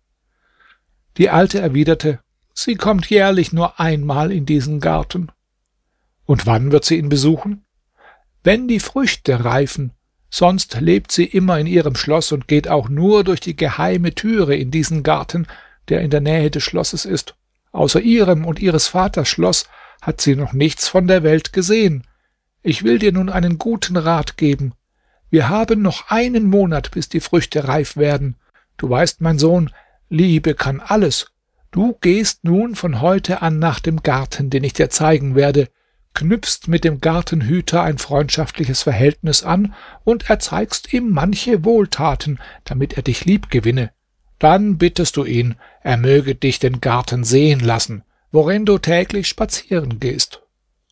Die Alte erwiderte: »Sie kommt jährlich nur einmal in diesen Garten.« »Und wann wird sie ihn besuchen?« »Wenn die Früchte reifen. Sonst lebt sie immer in ihrem Schloss und geht auch nur durch die geheime Türe in diesen Garten, der in der Nähe des Schlosses ist. Außer ihrem und ihres Vaters Schloss hat sie noch nichts von der Welt gesehen. Ich will dir nun einen guten Rat geben. Wir haben noch einen Monat, bis die Früchte reif werden. Du weißt, mein Sohn, Liebe kann alles. Du gehst nun von heute an nach dem Garten, den ich dir zeigen werde, knüpfst mit dem Gartenhüter ein freundschaftliches Verhältnis an und erzeigst ihm manche Wohltaten, damit er dich lieb gewinne. Dann bittest du ihn, er möge dich den Garten sehen lassen, worin du täglich spazieren gehst.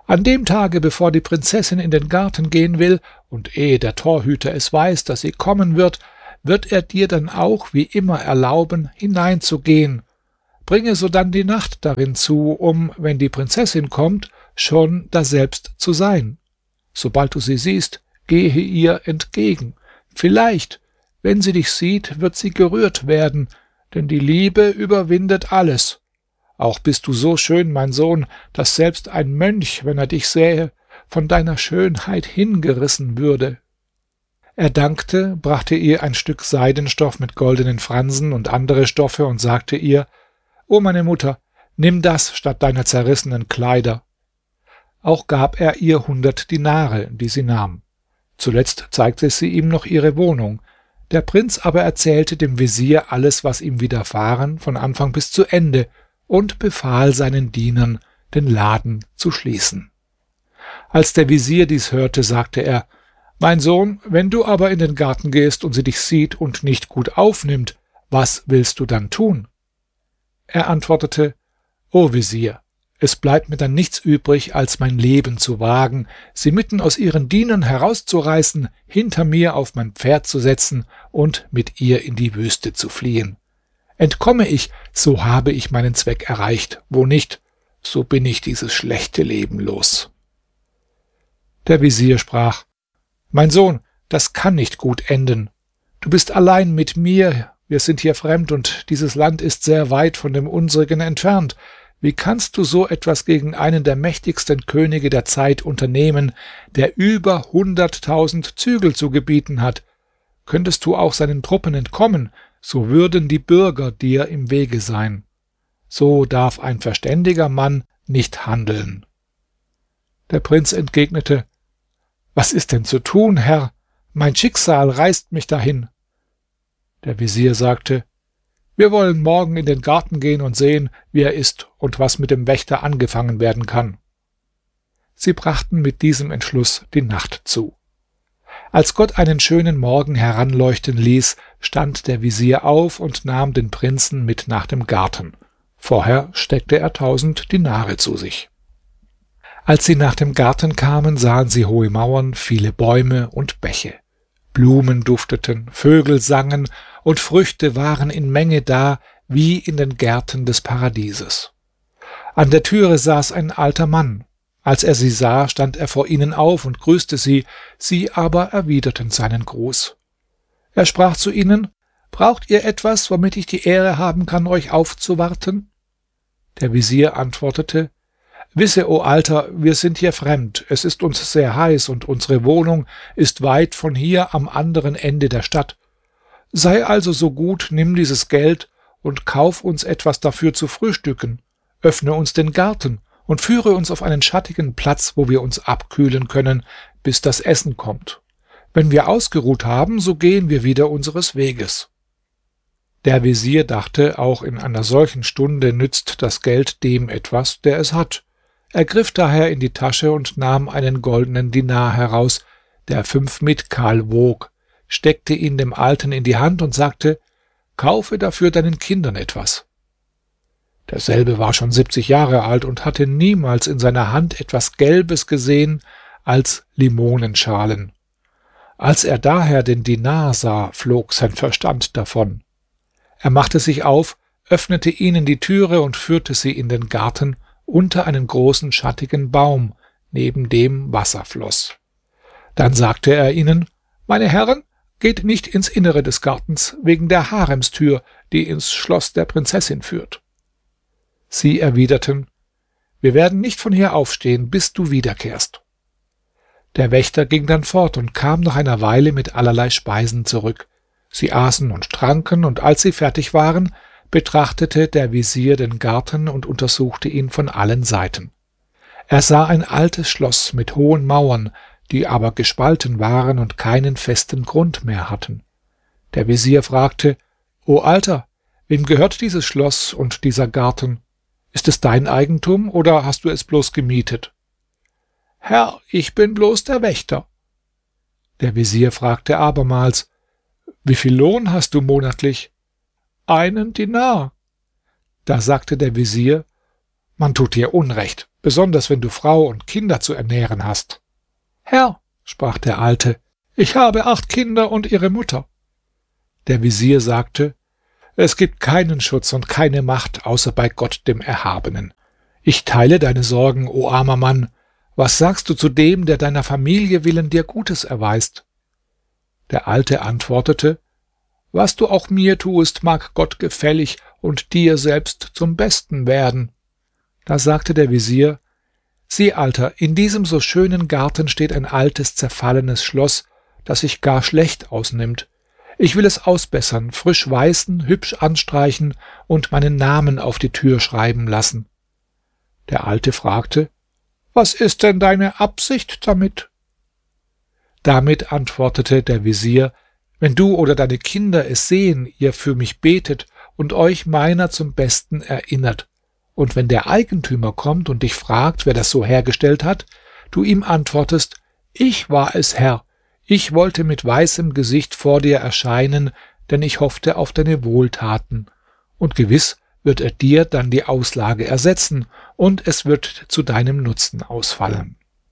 An dem Tage, bevor die Prinzessin in den Garten gehen will, und ehe der Torhüter es weiß, dass sie kommen wird, wird er dir dann auch wie immer erlauben, hineinzugehen. Bringe sodann die Nacht darin zu, um, wenn die Prinzessin kommt, schon daselbst zu sein. Sobald du sie siehst, gehe ihr entgegen. Vielleicht, wenn sie dich sieht, wird sie gerührt werden, denn die Liebe überwindet alles. Auch bist du so schön, mein Sohn, dass selbst ein Mönch, wenn er dich sähe, von deiner Schönheit hingerissen würde. Er dankte, brachte ihr ein Stück Seidenstoff mit goldenen Fransen und andere Stoffe und sagte ihr: »O meine Mutter, nimm das statt deiner zerrissenen Kleider.« Auch gab er ihr 100 Dinare, die sie nahm. Zuletzt zeigte sie ihm noch ihre Wohnung. Der Prinz aber erzählte dem Wesir alles, was ihm widerfahren, von Anfang bis zu Ende, und befahl seinen Dienern, den Laden zu schließen. Als der Wesir dies hörte, sagte er: »Mein Sohn, wenn du aber in den Garten gehst und sie dich sieht und nicht gut aufnimmt, was willst du dann tun?« Er antwortete: »O Wesir, es bleibt mir dann nichts übrig, als mein Leben zu wagen, sie mitten aus ihren Dienern herauszureißen, hinter mir auf mein Pferd zu setzen und mit ihr in die Wüste zu fliehen. Entkomme ich, so habe ich meinen Zweck erreicht, wo nicht, so bin ich dieses schlechte Leben los.« Der Wesir sprach: »Mein Sohn, das kann nicht gut enden. Du bist allein mit mir, wir sind hier fremd und dieses Land ist sehr weit von dem unsrigen entfernt. Wie kannst du so etwas gegen einen der mächtigsten Könige der Zeit unternehmen, der über 100.000 Zügel zu gebieten hat? Könntest du auch seinen Truppen entkommen, so würden die Bürger dir im Wege sein. So darf ein verständiger Mann nicht handeln.« Der Prinz entgegnete: »Was ist denn zu tun, Herr? Mein Schicksal reißt mich dahin.« Der Wesir sagte: »Wir wollen morgen in den Garten gehen und sehen, wie er ist und was mit dem Wächter angefangen werden kann.« Sie brachten mit diesem Entschluss die Nacht zu. Als Gott einen schönen Morgen heranleuchten ließ, stand der Wesir auf und nahm den Prinzen mit nach dem Garten. Vorher steckte er 1000 Dinare zu sich. Als sie nach dem Garten kamen, sahen sie hohe Mauern, viele Bäume und Bäche. Blumen dufteten, Vögel sangen und Früchte waren in Menge da, wie in den Gärten des Paradieses. An der Türe saß ein alter Mann. Als er sie sah, stand er vor ihnen auf und grüßte sie, sie aber erwiderten seinen Gruß. Er sprach zu ihnen: »Braucht ihr etwas, womit ich die Ehre haben kann, euch aufzuwarten?« Der Wesir antwortete: »Wisse, o Alter, wir sind hier fremd, es ist uns sehr heiß und unsere Wohnung ist weit von hier am anderen Ende der Stadt. Sei also so gut, nimm dieses Geld und kauf uns etwas dafür zu frühstücken, öffne uns den Garten und führe uns auf einen schattigen Platz, wo wir uns abkühlen können, bis das Essen kommt. Wenn wir ausgeruht haben, so gehen wir wieder unseres Weges.« Der Wesir dachte, auch in einer solchen Stunde nützt das Geld dem etwas, der es hat. Er griff daher in die Tasche und nahm einen goldenen Dinar heraus, der 5 Mitkal wog, steckte ihn dem Alten in die Hand und sagte: »Kaufe dafür deinen Kindern etwas.« Derselbe war schon 70 Jahre alt und hatte niemals in seiner Hand etwas Gelbes gesehen als Limonenschalen. Als er daher den Dinar sah, flog sein Verstand davon. Er machte sich auf, öffnete ihnen die Türe und führte sie in den Garten unter einen großen schattigen Baum, neben dem Wasser floss. Dann sagte er ihnen: »Meine Herren, geht nicht ins Innere des Gartens, wegen der Haremstür, die ins Schloss der Prinzessin führt.« Sie erwiderten: »Wir werden nicht von hier aufstehen, bis du wiederkehrst.« Der Wächter ging dann fort und kam nach einer Weile mit allerlei Speisen zurück. Sie aßen und tranken, und als sie fertig waren, betrachtete der Wesir den Garten und untersuchte ihn von allen Seiten. Er sah ein altes Schloss mit hohen Mauern, die aber gespalten waren und keinen festen Grund mehr hatten. Der Wesir fragte: »O Alter, wem gehört dieses Schloss und dieser Garten? Ist es dein Eigentum oder hast du es bloß gemietet?« »Herr, ich bin bloß der Wächter.« Der Wesir fragte abermals: »Wie viel Lohn hast du monatlich?« »1 Dinar.« Da sagte der Wesir: »Man tut dir Unrecht. besonders wenn du Frau und Kinder zu ernähren hast. Herr, sprach der Alte, ich habe 8 Kinder und ihre Mutter. Der Wesir sagte, es gibt keinen Schutz und keine Macht, außer bei Gott dem Erhabenen. Ich teile deine Sorgen, o armer Mann. Was sagst du zu dem, der deiner Familie willen dir Gutes erweist? Der Alte antwortete, was du auch mir tuest, mag Gott gefällig und dir selbst zum Besten werden. Da sagte der Wesir, sieh, Alter, in diesem so schönen Garten steht ein altes, zerfallenes Schloss, das sich gar schlecht ausnimmt. Ich will es ausbessern, frisch weißen, hübsch anstreichen und meinen Namen auf die Tür schreiben lassen. Der Alte fragte, was ist denn deine Absicht damit? Damit antwortete der Wesir, wenn du oder deine Kinder es sehen, ihr für mich betet und euch meiner zum Besten erinnert, und wenn der Eigentümer kommt und dich fragt, wer das so hergestellt hat, du ihm antwortest, ich war es, Herr, ich wollte mit weißem Gesicht vor dir erscheinen, denn ich hoffte auf deine Wohltaten, und gewiss wird er dir dann die Auslage ersetzen, und es wird zu deinem Nutzen ausfallen.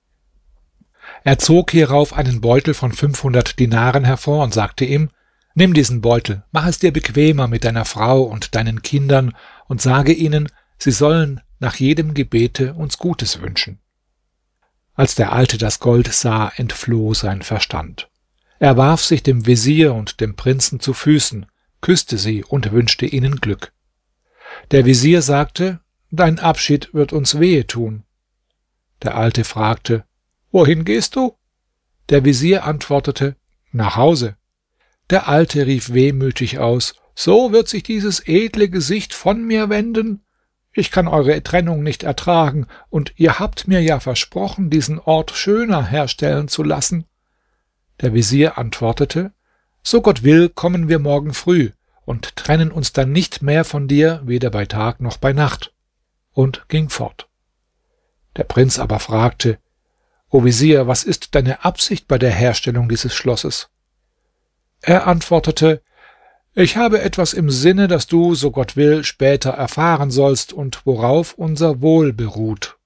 Er zog hierauf einen Beutel von 500 Dinaren hervor und sagte ihm, nimm diesen Beutel, mach es dir bequemer mit deiner Frau und deinen Kindern und sage ihnen, sie sollen nach jedem Gebete uns Gutes wünschen. Als der Alte das Gold sah, entfloh sein Verstand. Er warf sich dem Wesir und dem Prinzen zu Füßen, küsste sie und wünschte ihnen Glück. Der Wesir sagte, dein Abschied wird uns wehe tun. Der Alte fragte, wohin gehst du? Der Wesir antwortete, nach Hause. Der Alte rief wehmütig aus, so wird sich dieses edle Gesicht von mir wenden? Ich kann eure Trennung nicht ertragen, und ihr habt mir ja versprochen, diesen Ort schöner herstellen zu lassen. Der Wesir antwortete, so Gott will, kommen wir morgen früh und trennen uns dann nicht mehr von dir, weder bei Tag noch bei Nacht, und ging fort. Der Prinz aber fragte, O Wesir, was ist deine Absicht bei der Herstellung dieses Schlosses? Er antwortete, ich habe etwas im Sinne, das du, so Gott will, später erfahren sollst und worauf unser Wohl beruht.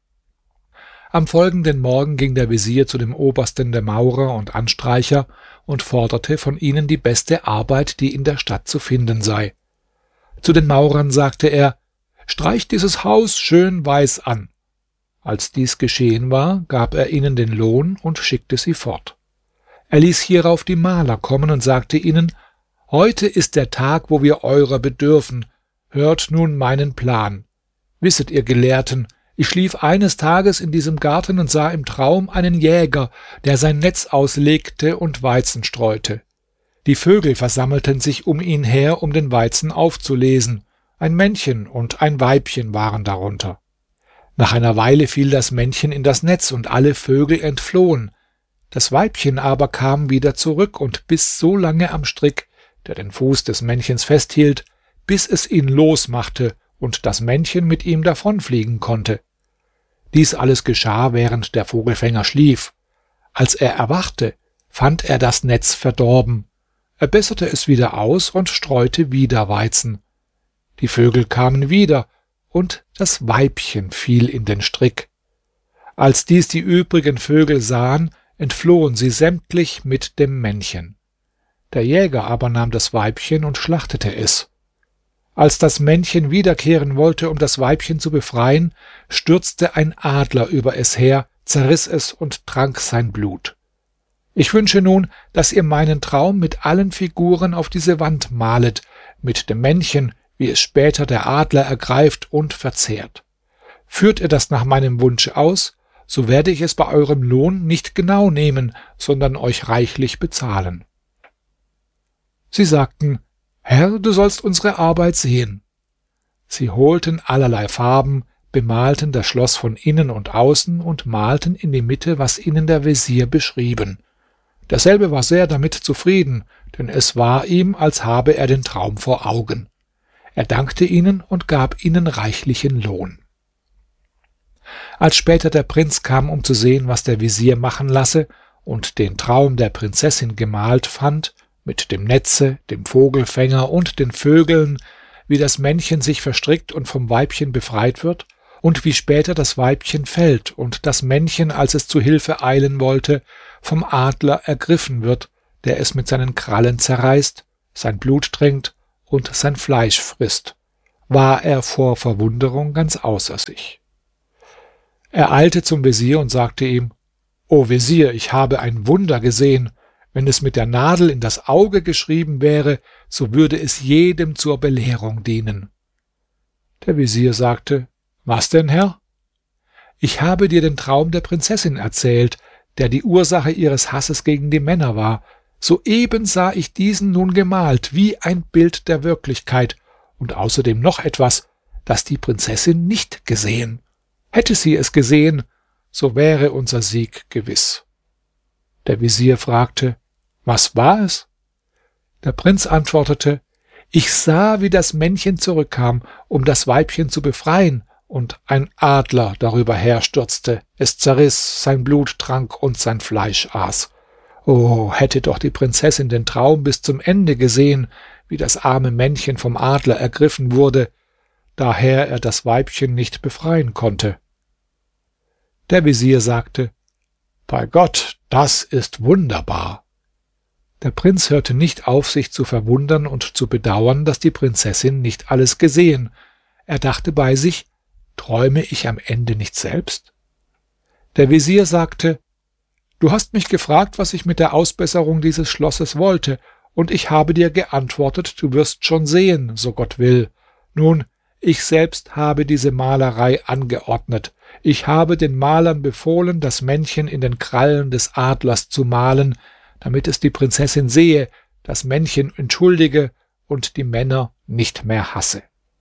Am folgenden Morgen ging der Wesir zu dem Obersten der Maurer und Anstreicher und forderte von ihnen die beste Arbeit, die in der Stadt zu finden sei. Zu den Maurern sagte er, streicht dieses Haus schön weiß an. Als dies geschehen war, gab er ihnen den Lohn und schickte sie fort. Er ließ hierauf die Maler kommen und sagte ihnen, heute ist der Tag, wo wir eurer bedürfen. Hört nun meinen Plan. Wisset ihr Gelehrten, ich schlief eines Tages in diesem Garten und sah im Traum einen Jäger, der sein Netz auslegte und Weizen streute. Die Vögel versammelten sich um ihn her, um den Weizen aufzulesen. Ein Männchen und ein Weibchen waren darunter. Nach einer Weile fiel das Männchen in das Netz und alle Vögel entflohen. Das Weibchen aber kam wieder zurück und biss so lange am Strick, der den Fuß des Männchens festhielt, bis es ihn losmachte und das Männchen mit ihm davonfliegen konnte. Dies alles geschah, während der Vogelfänger schlief. Als er erwachte, fand er das Netz verdorben. Er besserte es wieder aus und streute wieder Weizen. Die Vögel kamen wieder, und das Weibchen fiel in den Strick. Als dies die übrigen Vögel sahen, entflohen sie sämtlich mit dem Männchen. Der Jäger aber nahm das Weibchen und schlachtete es. Als das Männchen wiederkehren wollte, um das Weibchen zu befreien, stürzte ein Adler über es her, zerriss es und trank sein Blut. Ich wünsche nun, dass ihr meinen Traum mit allen Figuren auf diese Wand malet, mit dem Männchen, wie es später der Adler ergreift und verzehrt. Führt ihr das nach meinem Wunsche aus, so werde ich es bei eurem Lohn nicht genau nehmen, sondern euch reichlich bezahlen. Sie sagten, Herr, du sollst unsere Arbeit sehen. Sie holten allerlei Farben, bemalten das Schloss von innen und außen und malten in die Mitte, was ihnen der Wesir beschrieben. Derselbe war sehr damit zufrieden, denn es war ihm, als habe er den Traum vor Augen. Er dankte ihnen und gab ihnen reichlichen Lohn. Als später der Prinz kam, um zu sehen, was der Wesir machen lasse, und den Traum der Prinzessin gemalt fand, mit dem Netze, dem Vogelfänger und den Vögeln, wie das Männchen sich verstrickt und vom Weibchen befreit wird, und wie später das Weibchen fällt und das Männchen, als es zu Hilfe eilen wollte, vom Adler ergriffen wird, der es mit seinen Krallen zerreißt, sein Blut trinkt und sein Fleisch frisst, war er vor Verwunderung ganz außer sich. Er eilte zum Wesir und sagte ihm: »O Wesir, ich habe ein Wunder gesehen. Wenn es mit der Nadel in das Auge geschrieben wäre, so würde es jedem zur Belehrung dienen.« Der Wesir sagte: »Was denn, Herr?« »Ich habe dir den Traum der Prinzessin erzählt, der die Ursache ihres Hasses gegen die Männer war. Soeben sah ich diesen nun gemalt, wie ein Bild der Wirklichkeit, und außerdem noch etwas, das die Prinzessin nicht gesehen. Hätte sie es gesehen, so wäre unser Sieg gewiss.« Der Wesir fragte: »Was war es?« Der Prinz antwortete: »Ich sah, wie das Männchen zurückkam, um das Weibchen zu befreien, und ein Adler darüber herstürzte, es zerriss, sein Blut trank und sein Fleisch aß. Oh, hätte doch die Prinzessin den Traum bis zum Ende gesehen, wie das arme Männchen vom Adler ergriffen wurde, daher er das Weibchen nicht befreien konnte.« Der Wesir sagte: »Bei Gott, das ist wunderbar.« Der Prinz hörte nicht auf, sich zu verwundern und zu bedauern, dass die Prinzessin nicht alles gesehen. Er dachte bei sich: »Träume ich am Ende nicht selbst?« Der Wesir sagte: »Du hast mich gefragt, was ich mit der Ausbesserung dieses Schlosses wollte, und ich habe dir geantwortet, du wirst schon sehen, so Gott will. Nun, ich selbst habe diese Malerei angeordnet. Ich habe den Malern befohlen, das Männchen in den Krallen des Adlers zu malen, damit es die Prinzessin sehe, das Männchen entschuldige und die Männer nicht mehr hasse.«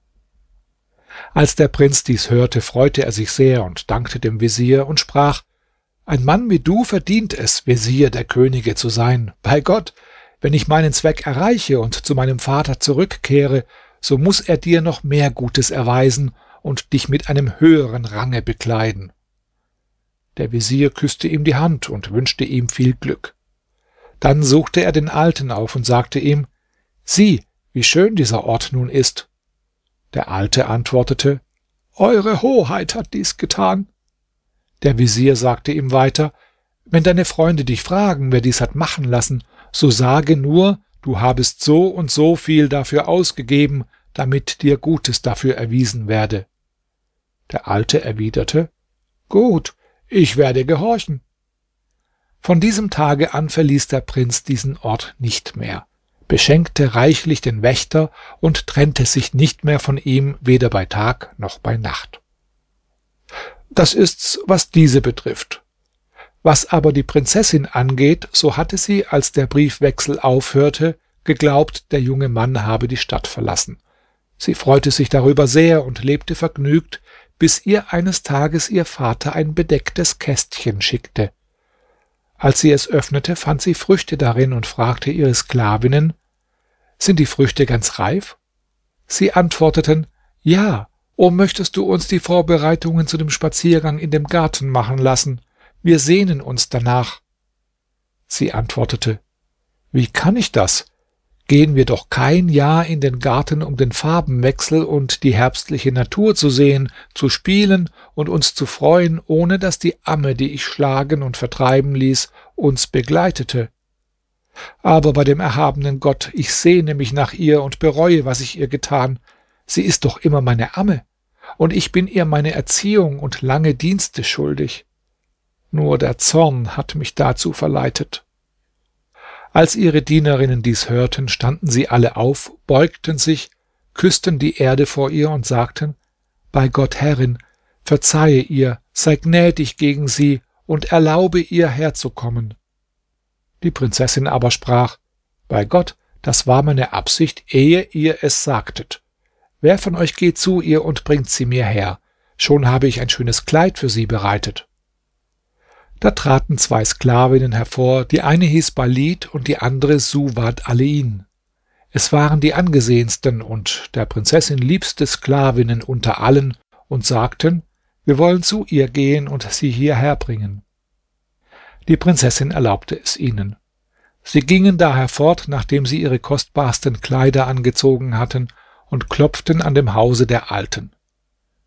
Als der Prinz dies hörte, freute er sich sehr und dankte dem Wesir und sprach: »Ein Mann wie du verdient es, Wesir der Könige zu sein. Bei Gott, wenn ich meinen Zweck erreiche und zu meinem Vater zurückkehre, so muss er dir noch mehr Gutes erweisen und dich mit einem höheren Range bekleiden.« Der Wesir küsste ihm die Hand und wünschte ihm viel Glück. Dann suchte er den Alten auf und sagte ihm: »Sieh, wie schön dieser Ort nun ist.« Der Alte antwortete: »Eure Hoheit hat dies getan.« Der Wesir sagte ihm weiter: »Wenn deine Freunde dich fragen, wer dies hat machen lassen, so sage nur, du habest so und so viel dafür ausgegeben, damit dir Gutes dafür erwiesen werde.« Der Alte erwiderte: »Gut, ich werde gehorchen.« Von diesem Tage an verließ der Prinz diesen Ort nicht mehr, beschenkte reichlich den Wächter und trennte sich nicht mehr von ihm, weder bei Tag noch bei Nacht. Das ist's, was diese betrifft. Was aber die Prinzessin angeht, so hatte sie, als der Briefwechsel aufhörte, geglaubt, der junge Mann habe die Stadt verlassen. Sie freute sich darüber sehr und lebte vergnügt, bis ihr eines Tages ihr Vater ein bedecktes Kästchen schickte. Als sie es öffnete, fand sie Früchte darin und fragte ihre Sklavinnen: »Sind die Früchte ganz reif?« Sie antworteten: »Ja, o möchtest du uns die Vorbereitungen zu dem Spaziergang in dem Garten machen lassen? Wir sehnen uns danach.« Sie antwortete: »Wie kann ich das? Gehen wir doch kein Jahr in den Garten, um den Farbenwechsel und die herbstliche Natur zu sehen, zu spielen und uns zu freuen, ohne dass die Amme, die ich schlagen und vertreiben ließ, uns begleitete. Aber bei dem erhabenen Gott, ich sehne mich nach ihr und bereue, was ich ihr getan. Sie ist doch immer meine Amme, und ich bin ihr meine Erziehung und lange Dienste schuldig. Nur der Zorn hat mich dazu verleitet.« Als ihre Dienerinnen dies hörten, standen sie alle auf, beugten sich, küssten die Erde vor ihr und sagten: »Bei Gott, Herrin, verzeihe ihr, sei gnädig gegen sie und erlaube ihr herzukommen.« Die Prinzessin aber sprach: »Bei Gott, das war meine Absicht, ehe ihr es sagtet. Wer von euch geht zu ihr und bringt sie mir her? Schon habe ich ein schönes Kleid für sie bereitet.« Da traten 2 Sklavinnen hervor, die eine hieß Balid und die andere Suwad Alein. Es waren die angesehensten und der Prinzessin liebste Sklavinnen unter allen und sagten: »Wir wollen zu ihr gehen und sie hierher bringen.« Die Prinzessin erlaubte es ihnen. Sie gingen daher fort, nachdem sie ihre kostbarsten Kleider angezogen hatten, und klopften an dem Hause der Alten.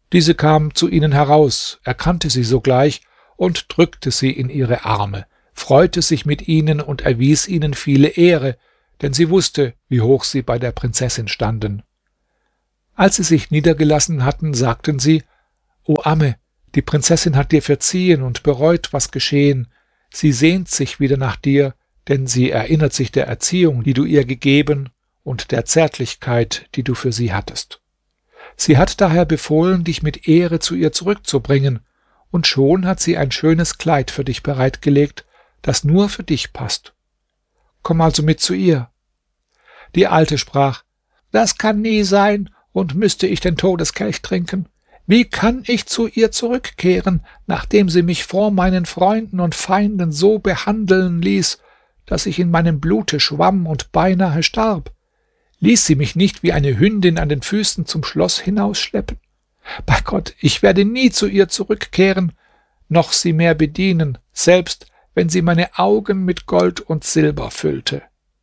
Diese kam zu ihnen heraus, erkannte sie sogleich und drückte sie in ihre Arme, freute sich mit ihnen und erwies ihnen viele Ehre, denn sie wusste, wie hoch sie bei der Prinzessin standen. Als sie sich niedergelassen hatten, sagten sie: O Amme, die Prinzessin hat dir verziehen und bereut, was geschehen. Sie sehnt sich wieder nach dir, denn sie erinnert sich der Erziehung, die du ihr gegeben, und der Zärtlichkeit, die du für sie hattest. Sie hat daher befohlen, dich mit Ehre zu ihr zurückzubringen, und schon hat sie ein schönes Kleid für dich bereitgelegt, das nur für dich passt. Komm also mit zu ihr. Die Alte sprach: Das kann nie sein, und müsste ich den Todeskelch trinken. Wie kann ich zu ihr zurückkehren, nachdem sie mich vor meinen Freunden und Feinden so behandeln ließ, dass ich in meinem Blute schwamm und beinahe starb? Ließ sie mich nicht wie eine Hündin an den Füßen zum Schloss hinausschleppen? Bei Gott, ich werde nie zu ihr zurückkehren, noch sie mehr bedienen, selbst wenn sie meine Augen mit Gold und Silber füllte.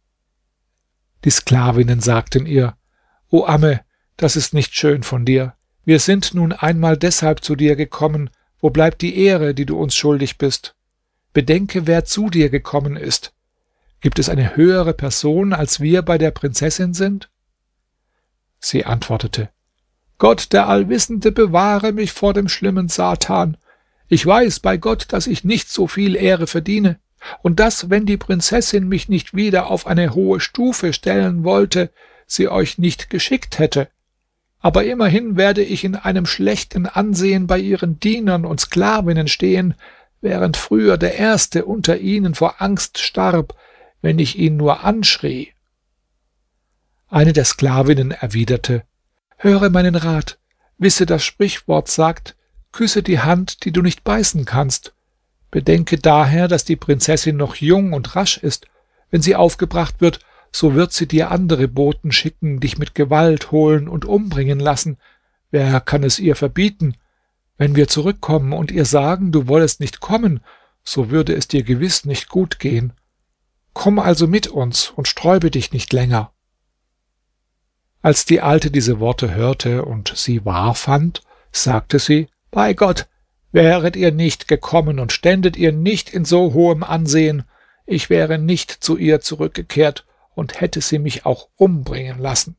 Die Sklavinnen sagten ihr: O Amme, das ist nicht schön von dir. Wir sind nun einmal deshalb zu dir gekommen. Wo bleibt die Ehre, die du uns schuldig bist? Bedenke, wer zu dir gekommen ist. Gibt es eine höhere Person, als wir bei der Prinzessin sind? Sie antwortete: Gott, der Allwissende, bewahre mich vor dem schlimmen Satan. Ich weiß bei Gott, dass ich nicht so viel Ehre verdiene, und dass, wenn die Prinzessin mich nicht wieder auf eine hohe Stufe stellen wollte, sie euch nicht geschickt hätte. Aber immerhin werde ich in einem schlechten Ansehen bei ihren Dienern und Sklavinnen stehen, während früher der Erste unter ihnen vor Angst starb, wenn ich ihn nur anschrie. Eine der Sklavinnen erwiderte: Höre meinen Rat. Wisse, das Sprichwort sagt: Küsse die Hand, die du nicht beißen kannst. Bedenke daher, dass die Prinzessin noch jung und rasch ist. Wenn sie aufgebracht wird, so wird sie dir andere Boten schicken, dich mit Gewalt holen und umbringen lassen. Wer kann es ihr verbieten? Wenn wir zurückkommen und ihr sagen, du wollest nicht kommen, so würde es dir gewiss nicht gut gehen. Komm also mit uns und sträube dich nicht länger. Als die Alte diese Worte hörte und sie wahr fand, sagte sie: Bei Gott, wäret ihr nicht gekommen und ständet ihr nicht in so hohem Ansehen, ich wäre nicht zu ihr zurückgekehrt und hätte sie mich auch umbringen lassen.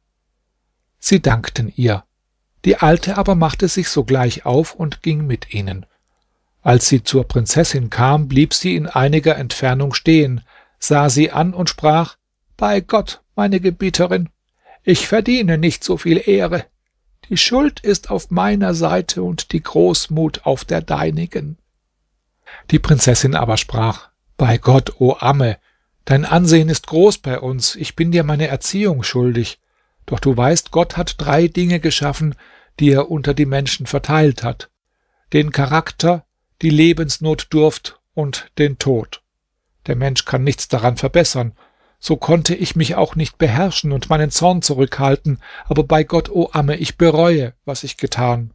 Sie dankten ihr. Die Alte aber machte sich sogleich auf und ging mit ihnen. Als sie zur Prinzessin kam, blieb sie in einiger Entfernung stehen, sah sie an und sprach: Bei Gott, meine Gebieterin, ich verdiene nicht so viel Ehre. Die Schuld ist auf meiner Seite und die Großmut auf der deinigen. Die Prinzessin aber sprach: Bei Gott, o Amme, dein Ansehen ist groß bei uns, ich bin dir meine Erziehung schuldig. Doch du weißt, Gott hat 3 Dinge geschaffen, die er unter die Menschen verteilt hat: den Charakter, die Lebensnotdurft und den Tod. Der Mensch kann nichts daran verbessern. So konnte ich mich auch nicht beherrschen und meinen Zorn zurückhalten, aber bei Gott, o Amme, ich bereue, was ich getan.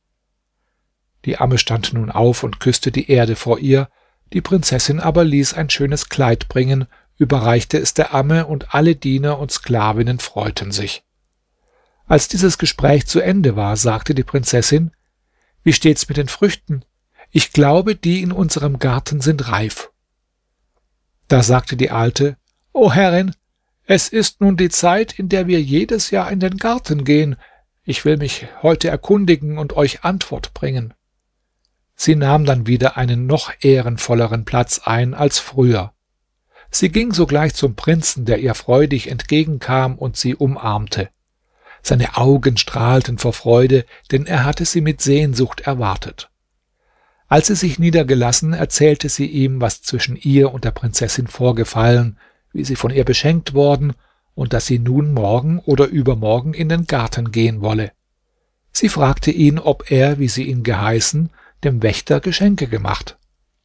Die Amme stand nun auf und küsste die Erde vor ihr, die Prinzessin aber ließ ein schönes Kleid bringen, überreichte es der Amme, und alle Diener und Sklavinnen freuten sich. Als dieses Gespräch zu Ende war, sagte die Prinzessin: Wie steht's mit den Früchten? Ich glaube, die in unserem Garten sind reif. Da sagte die Alte: O Herrin, es ist nun die Zeit, in der wir jedes Jahr in den Garten gehen. Ich will mich heute erkundigen und euch Antwort bringen. Sie nahm dann wieder einen noch ehrenvolleren Platz ein als früher. Sie ging sogleich zum Prinzen, der ihr freudig entgegenkam und sie umarmte. Seine Augen strahlten vor Freude, denn er hatte sie mit Sehnsucht erwartet. Als sie sich niedergelassen, erzählte sie ihm, was zwischen ihr und der Prinzessin vorgefallen, wie sie von ihr beschenkt worden und dass sie nun morgen oder übermorgen in den Garten gehen wolle. Sie fragte ihn, ob er, wie sie ihn geheißen, dem Wächter Geschenke gemacht.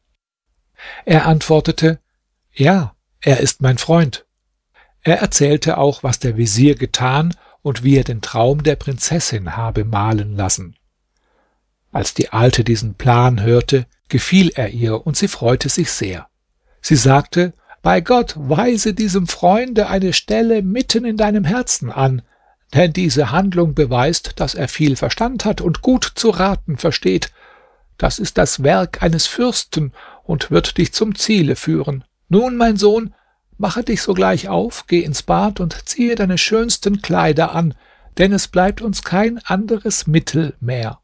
Er antwortete: Ja, er ist mein Freund. Er erzählte auch, was der Vezier getan und wie er den Traum der Prinzessin habe malen lassen. Als die Alte diesen Plan hörte, gefiel er ihr und sie freute sich sehr. Sie sagte: Bei Gott, weise diesem Freunde eine Stelle mitten in deinem Herzen an. denn diese Handlung beweist, dass er viel Verstand hat und gut zu raten versteht. Das ist das Werk eines Fürsten und wird dich zum Ziele führen. Nun, mein Sohn, mache dich sogleich auf, geh ins Bad und ziehe deine schönsten Kleider an, denn es bleibt uns kein anderes Mittel mehr.“